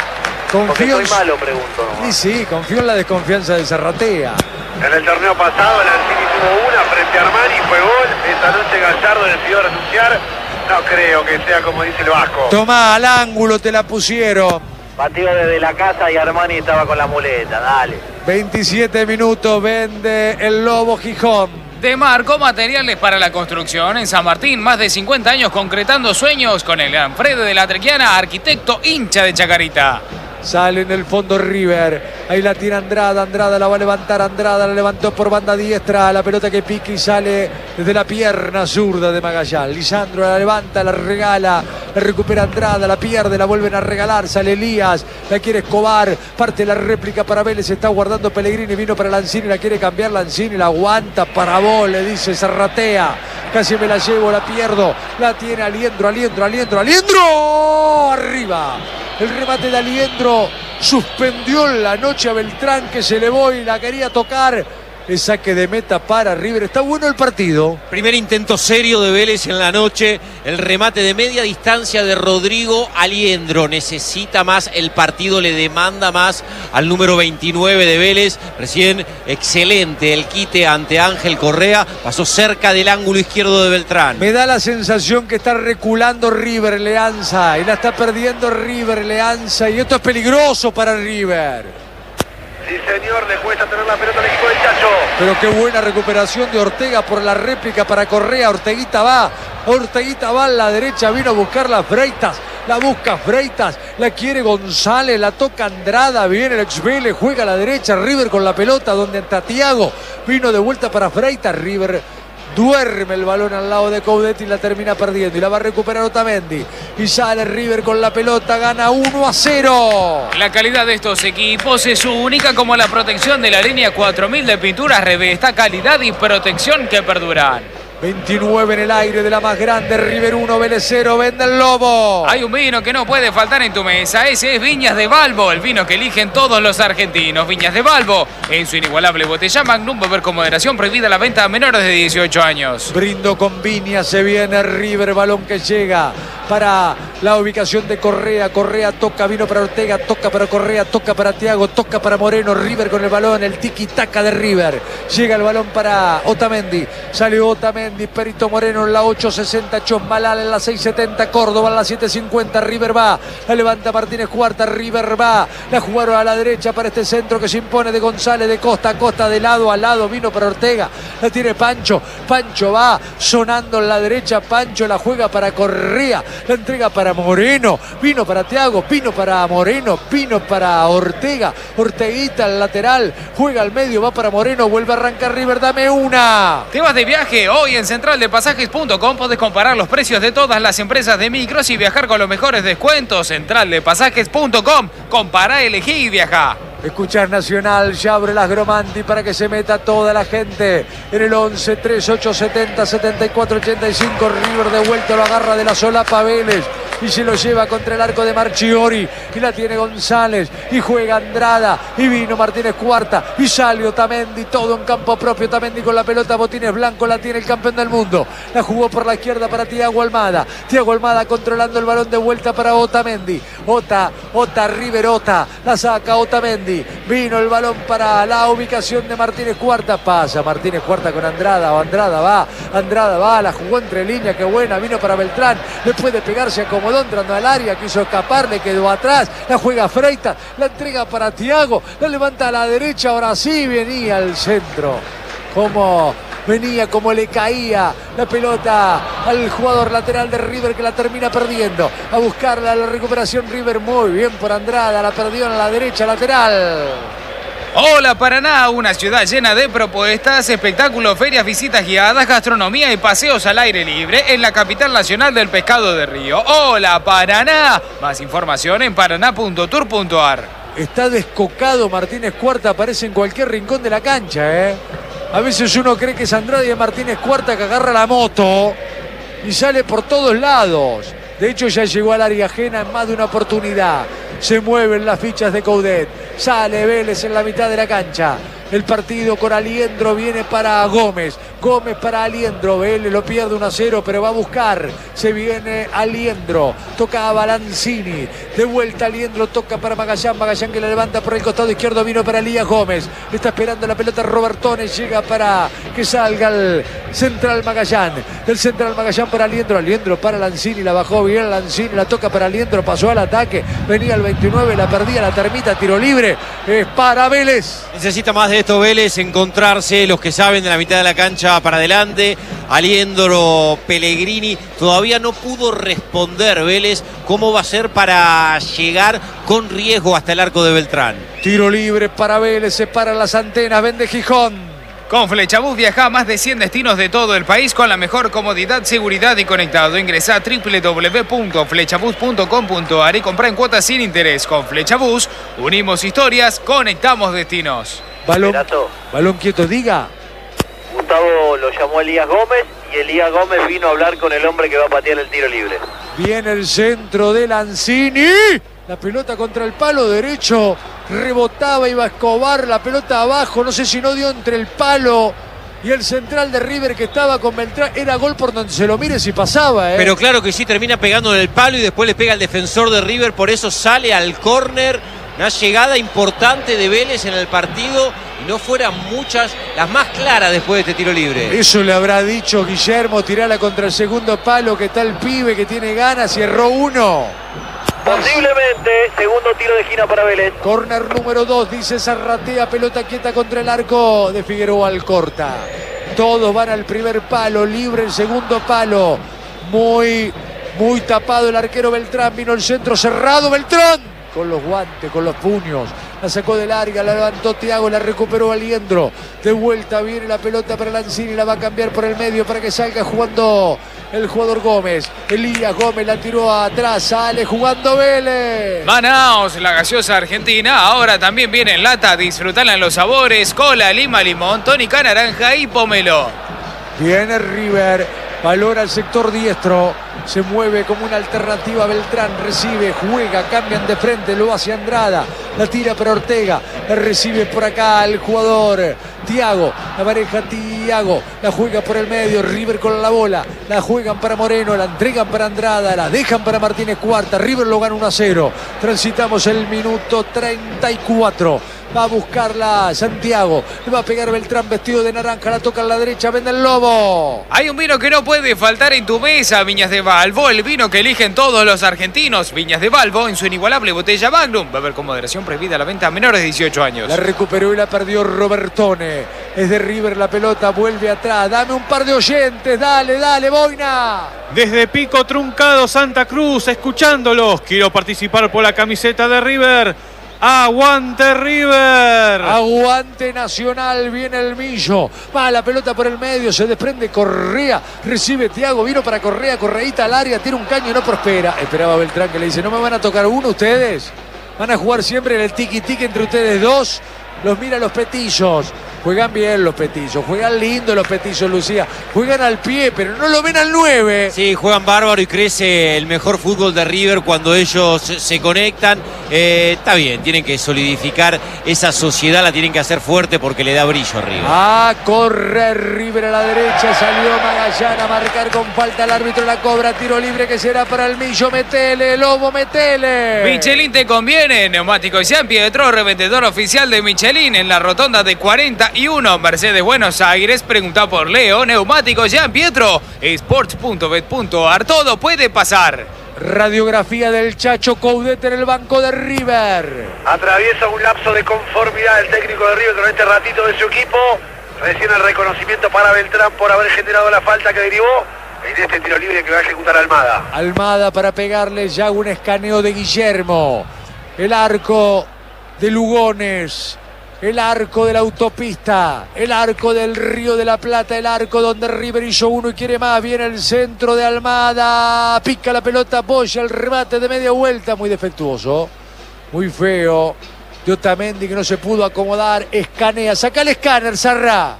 Confío Confío en en soy malo, pregunto. Sí, sí, confío en la desconfianza de Zarratea. En el torneo pasado Lanzini tuvo una frente a Armani, fue gol. Esta noche Gallardo decidió renunciar. No creo que sea como dice el Vasco. Tomá, al ángulo te la pusieron. Batió desde la casa y Armani estaba con la muleta, dale. veintisiete minutos, vende el Lobo Gijón. Demarco Materiales para la Construcción en San Martín, más de cincuenta años concretando sueños con el gran Fred de la Trequiana, arquitecto hincha de Chacarita. Sale en el fondo River, ahí la tira Andrada, Andrada la va a levantar, Andrada la levantó por banda diestra, la pelota que pica y sale desde la pierna zurda de Magallanes. Lisandro la levanta, la regala, la recupera Andrada, la pierde, la vuelven a regalar, sale Elías, la quiere Escobar, parte la réplica para Vélez, se está guardando Pellegrini, vino para Lanzini, la quiere cambiar Lanzini, la aguanta para vos, le dice Zarratea, casi me la llevo, la pierdo, la tiene Aliendro, Aliendro, Aliendro, Aliendro, arriba. El remate de Aliendro suspendió en la noche a Beltrán, que se elevó y la quería tocar. El saque de meta para River. Está bueno el partido. Primer intento serio de Vélez en la noche. El remate de media distancia de Rodrigo Aliendro. Necesita más, el partido le demanda más al número veintinueve de Vélez. Recién excelente el quite ante Ángel Correa. Pasó cerca del ángulo izquierdo de Beltrán. Me da la sensación que está reculando River Leanza. Y la está perdiendo River Leanza. Y esto es peligroso para River. Sí, señor, le cuesta tener la pelota al equipo del Chacho. Pero qué buena recuperación de Ortega por la réplica para Correa. Orteguita va, Orteguita va a la derecha, vino a buscar las Freitas. La busca Freitas, la quiere González, la toca Andrada, viene el ex Vélez, juega a la derecha, River con la pelota, donde está Thiago, vino de vuelta para Freitas, River duerme el balón al lado de Coudet y la termina perdiendo, y la va a recuperar Otamendi, y sale River con la pelota, gana uno a cero. La calidad de estos equipos es única, como la protección de la línea cuatro mil de pinturas Revesta, calidad y protección que perduran. veintinueve en el aire de la más grande, River uno, Vélez cero, vende el Lobo. Hay un vino que no puede faltar en tu mesa, ese es Viñas de Balbo, el vino que eligen todos los argentinos. Viñas de Balbo, en su inigualable botella Magnum, beber con moderación, prohibida la venta a menores de dieciocho años. Brindo con Viña, se viene River, balón que llega para la ubicación de Correa, Correa toca, vino para Ortega, toca para Correa, toca para Thiago, toca para Moreno, River con el balón, el tiki-taka de River. Llega el balón para Otamendi, salió Otamendi, Otamendi, Perito Moreno en la ocho sesenta, Chosmalal en la seis setenta, Córdoba en la siete cincuenta, River va, la levanta Martínez Cuarta, River va, la jugaron a la derecha para este centro que se impone de González, de costa a costa, de lado a lado, vino para Ortega, la tiene Pancho, Pancho va, sonando en la derecha, Pancho la juega para Correa, la entrega para Moreno, vino para Thiago, vino para Moreno, vino para Ortega, Orteguita al lateral, juega al medio, va para Moreno, vuelve a arrancar River, dame una. ¿Te vas de viaje? Hoy en central de pasajes punto com podés comparar los precios de todas las empresas de micros y viajar con los mejores descuentos. central de pasajes punto com, compará, elegí y viajá. Escuchar Nacional, ya abre las Gromanti para que se meta toda la gente en el once, tres, ocho, setenta, setenta y cuatro, ochenta y cinco. River de vuelta, lo agarra de la solapa Vélez y se lo lleva contra el arco de Marchiori y la tiene González y juega Andrada y vino Martínez Cuarta y sale Otamendi, todo en campo propio. Otamendi con la pelota, botines blancos, la tiene el campeón del mundo, la jugó por la izquierda para Thiago Almada, Thiago Almada controlando el balón de vuelta para Otamendi, Ota, Ota, River Ota, la saca Otamendi. Vino el balón para la ubicación de Martínez Cuarta. Pasa Martínez Cuarta con Andrada. Andrada va, Andrada va, la jugó entre líneas, qué buena. Vino para Beltrán, le puede pegar, se acomodó entrando al área, quiso escapar, le quedó atrás. La juega Freitas, la entrega para Thiago, la levanta a la derecha. Ahora sí venía al centro. Como venía, como le caía la pelota al jugador lateral de River que la termina perdiendo. A buscarla, la recuperación River, muy bien por Andrada, la perdió en la derecha lateral. Hola Paraná, una ciudad llena de propuestas, espectáculos, ferias, visitas guiadas, gastronomía y paseos al aire libre en la capital nacional del pescado de Río. Hola Paraná, más información en paraná punto tour punto ar. Está descocado Martínez Cuarta, aparece en cualquier rincón de la cancha, ¿eh? A veces uno cree que es Andrade y es Martínez Cuarta que agarra la moto y sale por todos lados. De hecho, ya llegó al área ajena en más de una oportunidad. Se mueven las fichas de Coudet. Sale Vélez en la mitad de la cancha. El partido con Aliendro viene para Gómez. Gómez para Aliendro. Vélez lo pierde uno a cero, pero va a buscar. Se viene Aliendro. Toca a Balanzini. De vuelta Aliendro. Toca para Magallán. Magallán que la levanta por el costado izquierdo. Vino para Elías Gómez. Le está esperando la pelota Robertone. Llega para que salga el central Magallán. Del central Magallán para Aliendro. Aliendro para Lanzini. La bajó bien Lanzini. La toca para Aliendro. Pasó al ataque. Venía el veintinueve. La perdía. La termita. Tiro libre. Es para Vélez. Necesita más de esto Vélez, encontrarse los que saben de la mitad de la cancha para adelante. Aliendro, Pellegrini, todavía no pudo responder Vélez cómo va a ser para llegar con riesgo hasta el arco de Beltrán. Tiro libre para Vélez, se paran las antenas, vende Gijón. Con Flechabús viaja a más de cien destinos de todo el país con la mejor comodidad, seguridad y conectado. Ingresá a doble u doble u doble u punto flechabús punto com punto ar y comprá en cuotas sin interés. Con Flechabús unimos historias, conectamos destinos. Balón, Renato. balón quieto, diga. Gustavo lo llamó Elías Gómez y Elías Gómez vino a hablar con el hombre que va a patear el tiro libre. Viene el centro de Lanzini. La pelota contra el palo derecho. Rebotaba, iba a Escobar. La pelota abajo. No sé si no dio entre el palo y el central de River que estaba con Beltrán. Era gol por donde se lo mire si pasaba, ¿eh? Pero claro que sí, termina pegando en el palo y después le pega al defensor de River. Por eso sale al córner. Una llegada importante de Vélez en el partido y no fueran muchas, las más claras después de este tiro libre. Eso le habrá dicho Guillermo, tirala contra el segundo palo, que está el pibe que tiene ganas y erró uno. Posiblemente, segundo tiro de esquina para Vélez. Corner número dos, dice Zarratea, pelota quieta contra el arco de Figueroa Alcorta. Todos van al primer palo, libre el segundo palo. Muy, muy tapado el arquero Beltrán, vino el centro cerrado Beltrán. Con los guantes, con los puños, la sacó de larga, la levantó Thiago, la recuperó Aliendro. De vuelta viene la pelota para Lanzini, la va a cambiar por el medio para que salga jugando el jugador Gómez. Elías Gómez la tiró atrás, sale jugando Vélez. Manaos, la gaseosa argentina, ahora también viene en lata, disfrutala en los sabores, cola, lima, limón, tónica, naranja y pomelo. Viene River, valora el sector diestro, se mueve como una alternativa Beltrán, recibe, juega, cambian de frente, lo hace Andrada, la tira para Ortega, la recibe por acá el jugador Thiago, la pareja Thiago, la juega por el medio, River con la bola, la juegan para Moreno, la entregan para Andrada, la dejan para Martínez Cuarta, River lo gana uno a cero, transitamos el minuto treinta y cuatro Va a buscarla Santiago. Le va a pegar Beltrán vestido de naranja. La toca a la derecha. Vende el Lobo. Hay un vino que no puede faltar en tu mesa, Viñas de Valvo. El vino que eligen todos los argentinos. Viñas de Valvo en su inigualable botella Magnum. Beber con moderación, prohibida la venta a menores de dieciocho años. La recuperó y la perdió Robertone. Es de River la pelota. Vuelve atrás. Dame un par de oyentes. Dale, dale, Boina. Desde Pico Truncado, Santa Cruz, escuchándolos. Quiero participar por la camiseta de River. ¡Aguante River! Aguante Nacional, viene el Millo. Va la pelota por el medio, se desprende Correa. Recibe Thiago, vino para Correa, Correíta al área, tira un caño y no prospera. Esperaba Beltrán que le dice, ¿no me van a tocar uno ustedes? ¿Van a jugar siempre en el tiki-tiki entre ustedes dos? Los mira los petillos. Juegan bien los petillos, juegan lindo los petillos, Lucía. Juegan al pie, pero no lo ven al nueve. Sí, juegan bárbaro y crece el mejor fútbol de River cuando ellos se conectan. Eh, está bien, tienen que solidificar esa sociedad, la tienen que hacer fuerte porque le da brillo a River. A correr River a la derecha, salió Magallán a marcar con falta, el árbitro la cobra, tiro libre que será para el Millo. Metele, Lobo, metele. Michelin te conviene, Neumáticos Jean Pietro, revendedor oficial de Michelin en la rotonda de cuarenta y uno, Mercedes Buenos Aires. Pregunta por Leo. Neumáticos Jean Pietro, sports punto bet punto ar, todo puede pasar. Radiografía del Chacho Coudet en el banco de River. Atraviesa un lapso de conformidad el técnico de River con este ratito de su equipo. Recién el reconocimiento para Beltrán por haber generado la falta que derivó en este tiro libre que va a ejecutar Almada. Almada para pegarle ya un escaneo de Guillermo. El arco de Lugones. El arco de la autopista, el arco del Río de la Plata, el arco donde River hizo uno y quiere más. Viene el centro de Almada, pica la pelota, apoya el remate de media vuelta, muy defectuoso, muy feo. De Otamendi que no se pudo acomodar, escanea, saca el escáner, Sarra.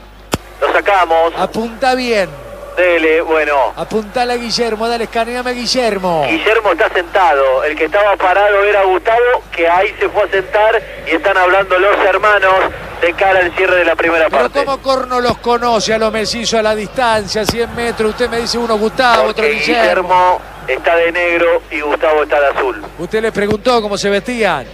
Lo sacamos. Apunta bien. Dele, bueno. Apuntale a Guillermo, dale, escaneame a Guillermo. Guillermo está sentado, el que estaba parado era Gustavo, que ahí se fue a sentar y están hablando los hermanos de cara al cierre de la primera Pero parte. ¿cómo Corno los conoce a los mellizos a la distancia, cien metros? Usted me dice uno Gustavo, Porque otro Guillermo. Guillermo está de negro y Gustavo está de azul. Usted le preguntó cómo se vestían.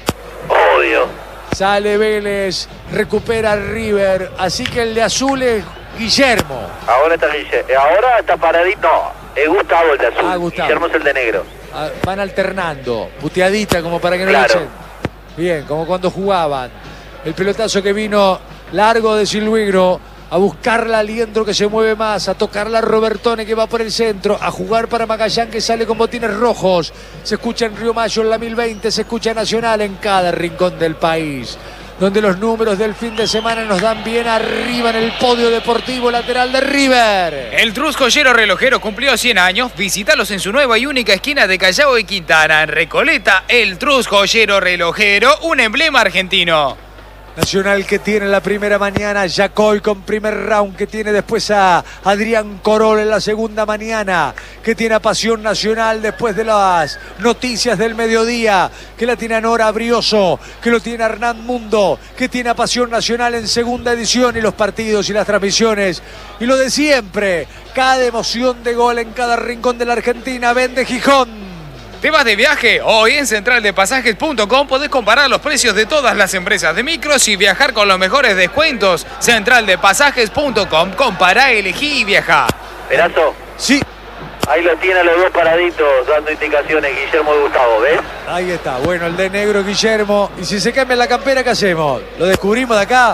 Obvio. Sale Vélez, recupera River, así que el de azul es Guillermo. Ahora está Guillermo. Ahora está paradito. No, es Gustavo el de azul. Ah, Gustavo. Guillermo es el de negro. Ah, van alternando, puteadita como para que no Claro. le echen. Bien, como cuando jugaban. El pelotazo que vino largo de Silvigro a buscarla a Liendro que se mueve más, a tocarla a Robertone que va por el centro, a jugar para Magallán que sale con botines rojos. Se escucha en Río Mayo en la mil veinte, se escucha Nacional en cada rincón del país, donde los números del fin de semana nos dan bien arriba en el podio deportivo lateral de River. El Trus Joyero Relojero cumplió cien años. Visítalos en su nueva y única esquina de Callao y Quintana, en Recoleta. El Trus Joyero Relojero, un emblema argentino. Nacional que tiene la primera mañana, Yacoy con primer round, que tiene después a Adrián Corol en la segunda mañana, que tiene a Pasión Nacional después de las noticias del mediodía, que la tiene a Nora Brioso, que lo tiene a Hernán Mundo, que tiene a Pasión Nacional en segunda edición, y los partidos y las transmisiones y lo de siempre, cada emoción de gol en cada rincón de la Argentina. Vende Gijón. ¿Te vas de viaje? Hoy en central de pasajes punto com podés comparar los precios de todas las empresas de micros y viajar con los mejores descuentos. central de pasajes punto com, compará, elegí y viajá. Perazo, Sí, ahí lo tiene a los dos paraditos dando indicaciones, Guillermo y Gustavo, ¿ves? ahí está. Bueno, el de negro Guillermo. Y si se cambia la campera, ¿qué hacemos? ¿Lo descubrimos de acá?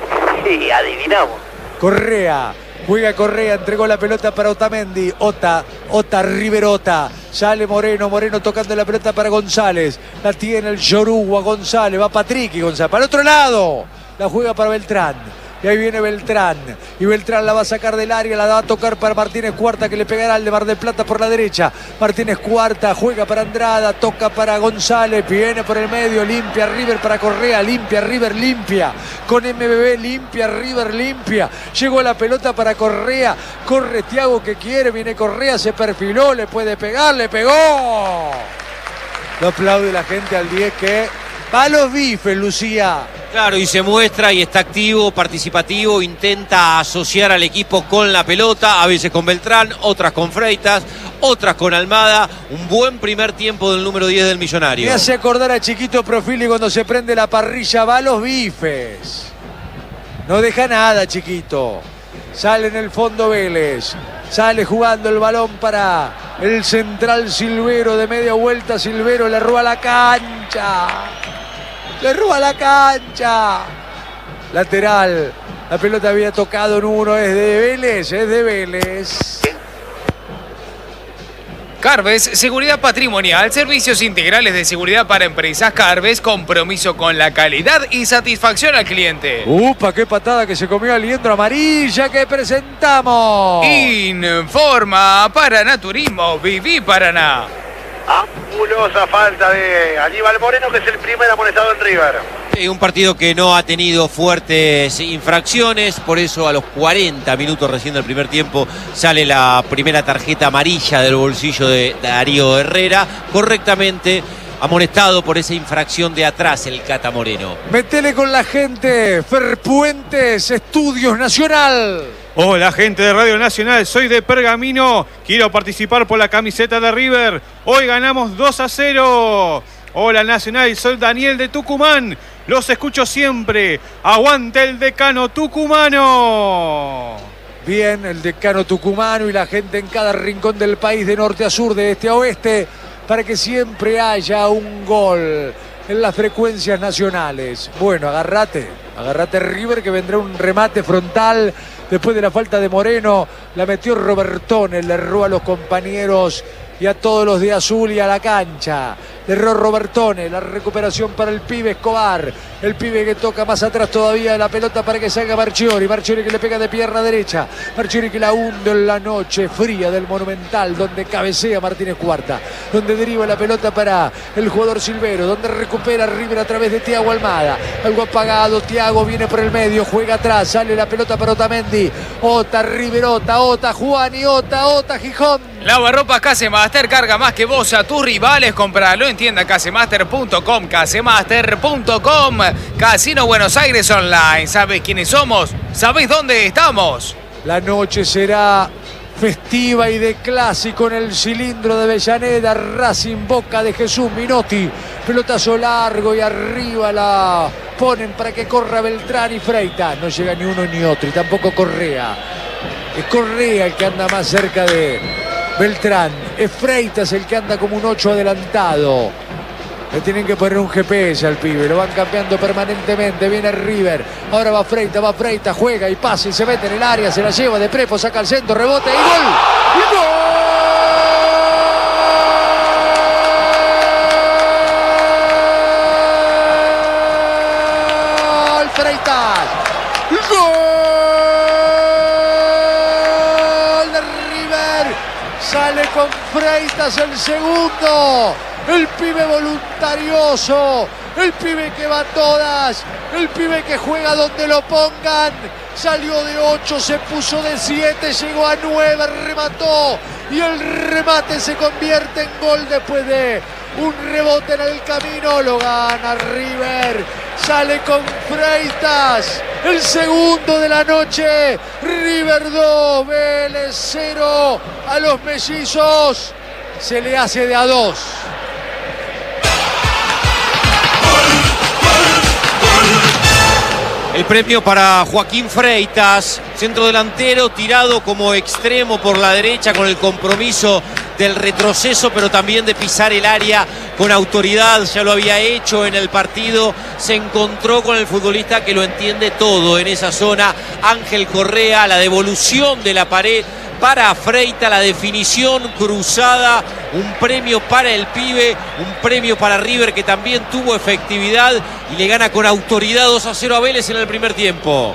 Sí, adivinamos. Correa. Juega Correa, entregó la pelota para Otamendi. Ota, Ota, Riverota. Sale Moreno, Moreno tocando la pelota para González. La tiene el Yoruba, González. Va Patrick y González. Para el otro lado. La juega para Beltrán. Y ahí viene Beltrán. Y Beltrán la va a sacar del área. La va a tocar para Martínez Cuarta, que le pegará al de Mar del Plata por la derecha. Martínez Cuarta juega para Andrada. Toca para González. Viene por el medio. Limpia River para Correa. Limpia River, limpia. Con M B B limpia River, limpia. Llegó la pelota para Correa. Corre Thiago que quiere. Viene Correa. Se perfiló. Le puede pegar. Le pegó. Lo aplaude la gente al diez que va a los bifes, Lucía. Claro, y se muestra y está activo, participativo, intenta asociar al equipo con la pelota, a veces con Beltrán, otras con Freitas, otras con Almada. Un buen primer tiempo del número diez del Millonario. Me hace acordar a Chiquito Profili cuando se prende la parrilla, va a los bifes. No deja nada, Chiquito. Sale en el fondo Vélez. Sale jugando el balón para el central Silvero. De media vuelta Silvero le roba la cancha. Le roba la cancha. Lateral. La pelota había tocado en uno. Es de Vélez. Es de Vélez. Carves, seguridad patrimonial, servicios integrales de seguridad para empresas. Carves, compromiso con la calidad y satisfacción al cliente. ¡Upa! ¡Qué patada que se comió al liendro! Amarilla que presentamos. Informa Paraná Turismo, Viví Paraná. Ambulosa falta de Aníbal Moreno, que es el primer amonestado en River. Un partido que no ha tenido fuertes infracciones, por eso a los cuarenta minutos recién del primer tiempo sale la primera tarjeta amarilla del bolsillo de Darío Herrera, correctamente amonestado por esa infracción de atrás el Cata Moreno. Metele con la gente, Ferpuentes, Estudios Nacional. Hola gente de Radio Nacional, soy de Pergamino, quiero participar por la camiseta de River. Hoy ganamos dos a cero. Hola Nacional, soy Daniel de Tucumán, los escucho siempre. Aguante el decano tucumano. Bien, el decano tucumano y la gente en cada rincón del país, de norte a sur, de este a oeste, para que siempre haya un gol en las frecuencias nacionales. Bueno, agárrate, agárrate River, que vendrá un remate frontal. Después de la falta de Moreno, la metió Robertone, le erró a los compañeros y a todos los de azul y a la cancha. Le erró Robertone, la recuperación para el pibe Escobar. El pibe que toca más atrás todavía de la pelota para que salga Marchiori. Marchiori que le pega de pierna derecha. Marchiori que la hunde en la noche fría del Monumental, donde cabecea Martínez Cuarta. Donde deriva la pelota para el jugador Silvero. Donde recupera River a través de Thiago Almada. Algo apagado, Thiago viene por el medio, juega atrás, sale la pelota para Otamendi. Ota, River, Ota, Ota, Juani, Ota, Ota, Gijón. Lavarropas Casemaster, carga más que vos a tus rivales. Compralo en tienda casemaster punto com, casemaster punto com. Casino Buenos Aires Online. ¿Sabés quiénes somos? ¿Sabés dónde estamos? La noche será festiva y de clásico en el cilindro de Avellaneda. Racing, Boca de Jesús Minotti. Pelotazo largo y arriba la ponen para que corra Beltrán y Freitas. No llega ni uno ni otro y tampoco Correa. Es Correa el que anda más cerca de Beltrán. Es Freitas el que anda como un ocho adelantado. Le tienen que poner un G P S al pibe, lo van cambiando permanentemente. Viene River, ahora va Freitas, va Freitas, juega y pasa y se mete en el área, se la lleva de Prepo, saca al centro, rebote y gol. ¡Y gol! Freitas. ¡Gol de River! Sale con Freitas el segundo. El pibe voluntarioso, el pibe que va a todas, el pibe que juega donde lo pongan. Salió de ocho, se puso de siete, llegó a nueve, remató. Y el remate se convierte en gol después de un rebote en el camino. Lo gana River, sale con Freitas. El segundo de la noche, River dos, Vélez cero. A los mellizos se le hace de a dos. El premio para Joaquín Freitas, centro delantero, tirado como extremo por la derecha con el compromiso del retroceso, pero también de pisar el área con autoridad. Ya lo había hecho en el partido, se encontró con el futbolista que lo entiende todo en esa zona, Ángel Correa. La devolución de la pared para Freitas, la definición cruzada, un premio para el pibe, un premio para River, que también tuvo efectividad y le gana con autoridad dos a cero a Vélez en el primer tiempo.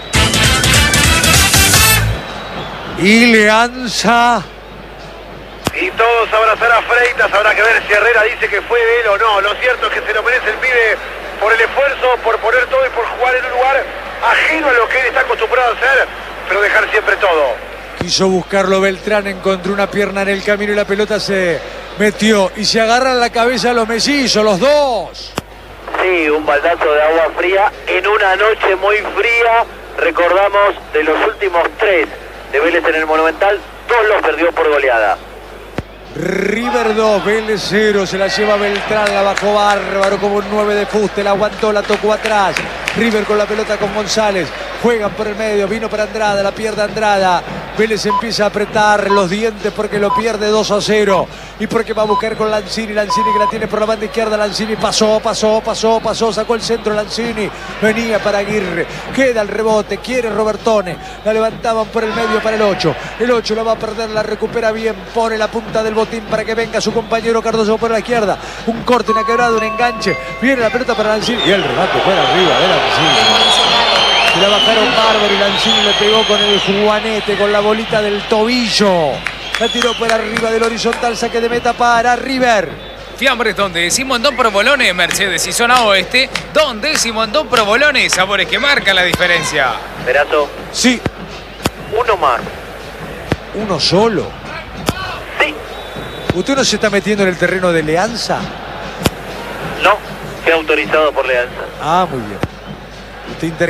Y Leanza. Y todos abrazar a Freitas, habrá que ver si Herrera dice que fue de él o no. Lo cierto es que se lo merece el pibe por el esfuerzo, por poner todo y por jugar en un lugar ajeno a lo que él está acostumbrado a hacer, pero dejar siempre todo. Quiso buscarlo Beltrán, encontró una pierna en el camino y la pelota se metió. Y se agarran la cabeza los mellizos, los dos. Sí, un baldazo de agua fría en una noche muy fría. Recordamos, de los últimos tres de Vélez en el Monumental, dos los perdió por goleada. River dos, Vélez cero, se la lleva Beltrán, la bajó bárbaro como un nueve de fuste, la aguantó, la tocó atrás. River con la pelota con González, juegan por el medio, vino para Andrada, la pierde Andrada. Vélez empieza a apretar los dientes porque lo pierde dos a cero y porque va a buscar con Lanzini, Lanzini que la tiene por la banda izquierda, Lanzini pasó, pasó, pasó, pasó, sacó el centro Lanzini, venía para Aguirre, queda el rebote, quiere Robertone, la levantaban por el medio para el ocho, el ocho la va a perder, la recupera bien, pone la punta del botín para que venga su compañero Cardoso por la izquierda, un corte, una quebrada, un enganche, viene la pelota para Lanzini y el remate fuera arriba de Lanzini. Se la bajaron bárbaro y Lanzini le pegó con el juanete, con la bolita del tobillo. La tiró por arriba del horizontal, saque de meta para River. Fiambres donde Simondón Provolone, Mercedes y zona oeste. Donde Simondón Provolone, sabores que marcan la diferencia. Perazo. Sí. Uno más. ¿Uno solo? Sí. ¿Usted no se está metiendo en el terreno de Leanza? No, fue autorizado por Leanza. Ah, muy bien. Usted inter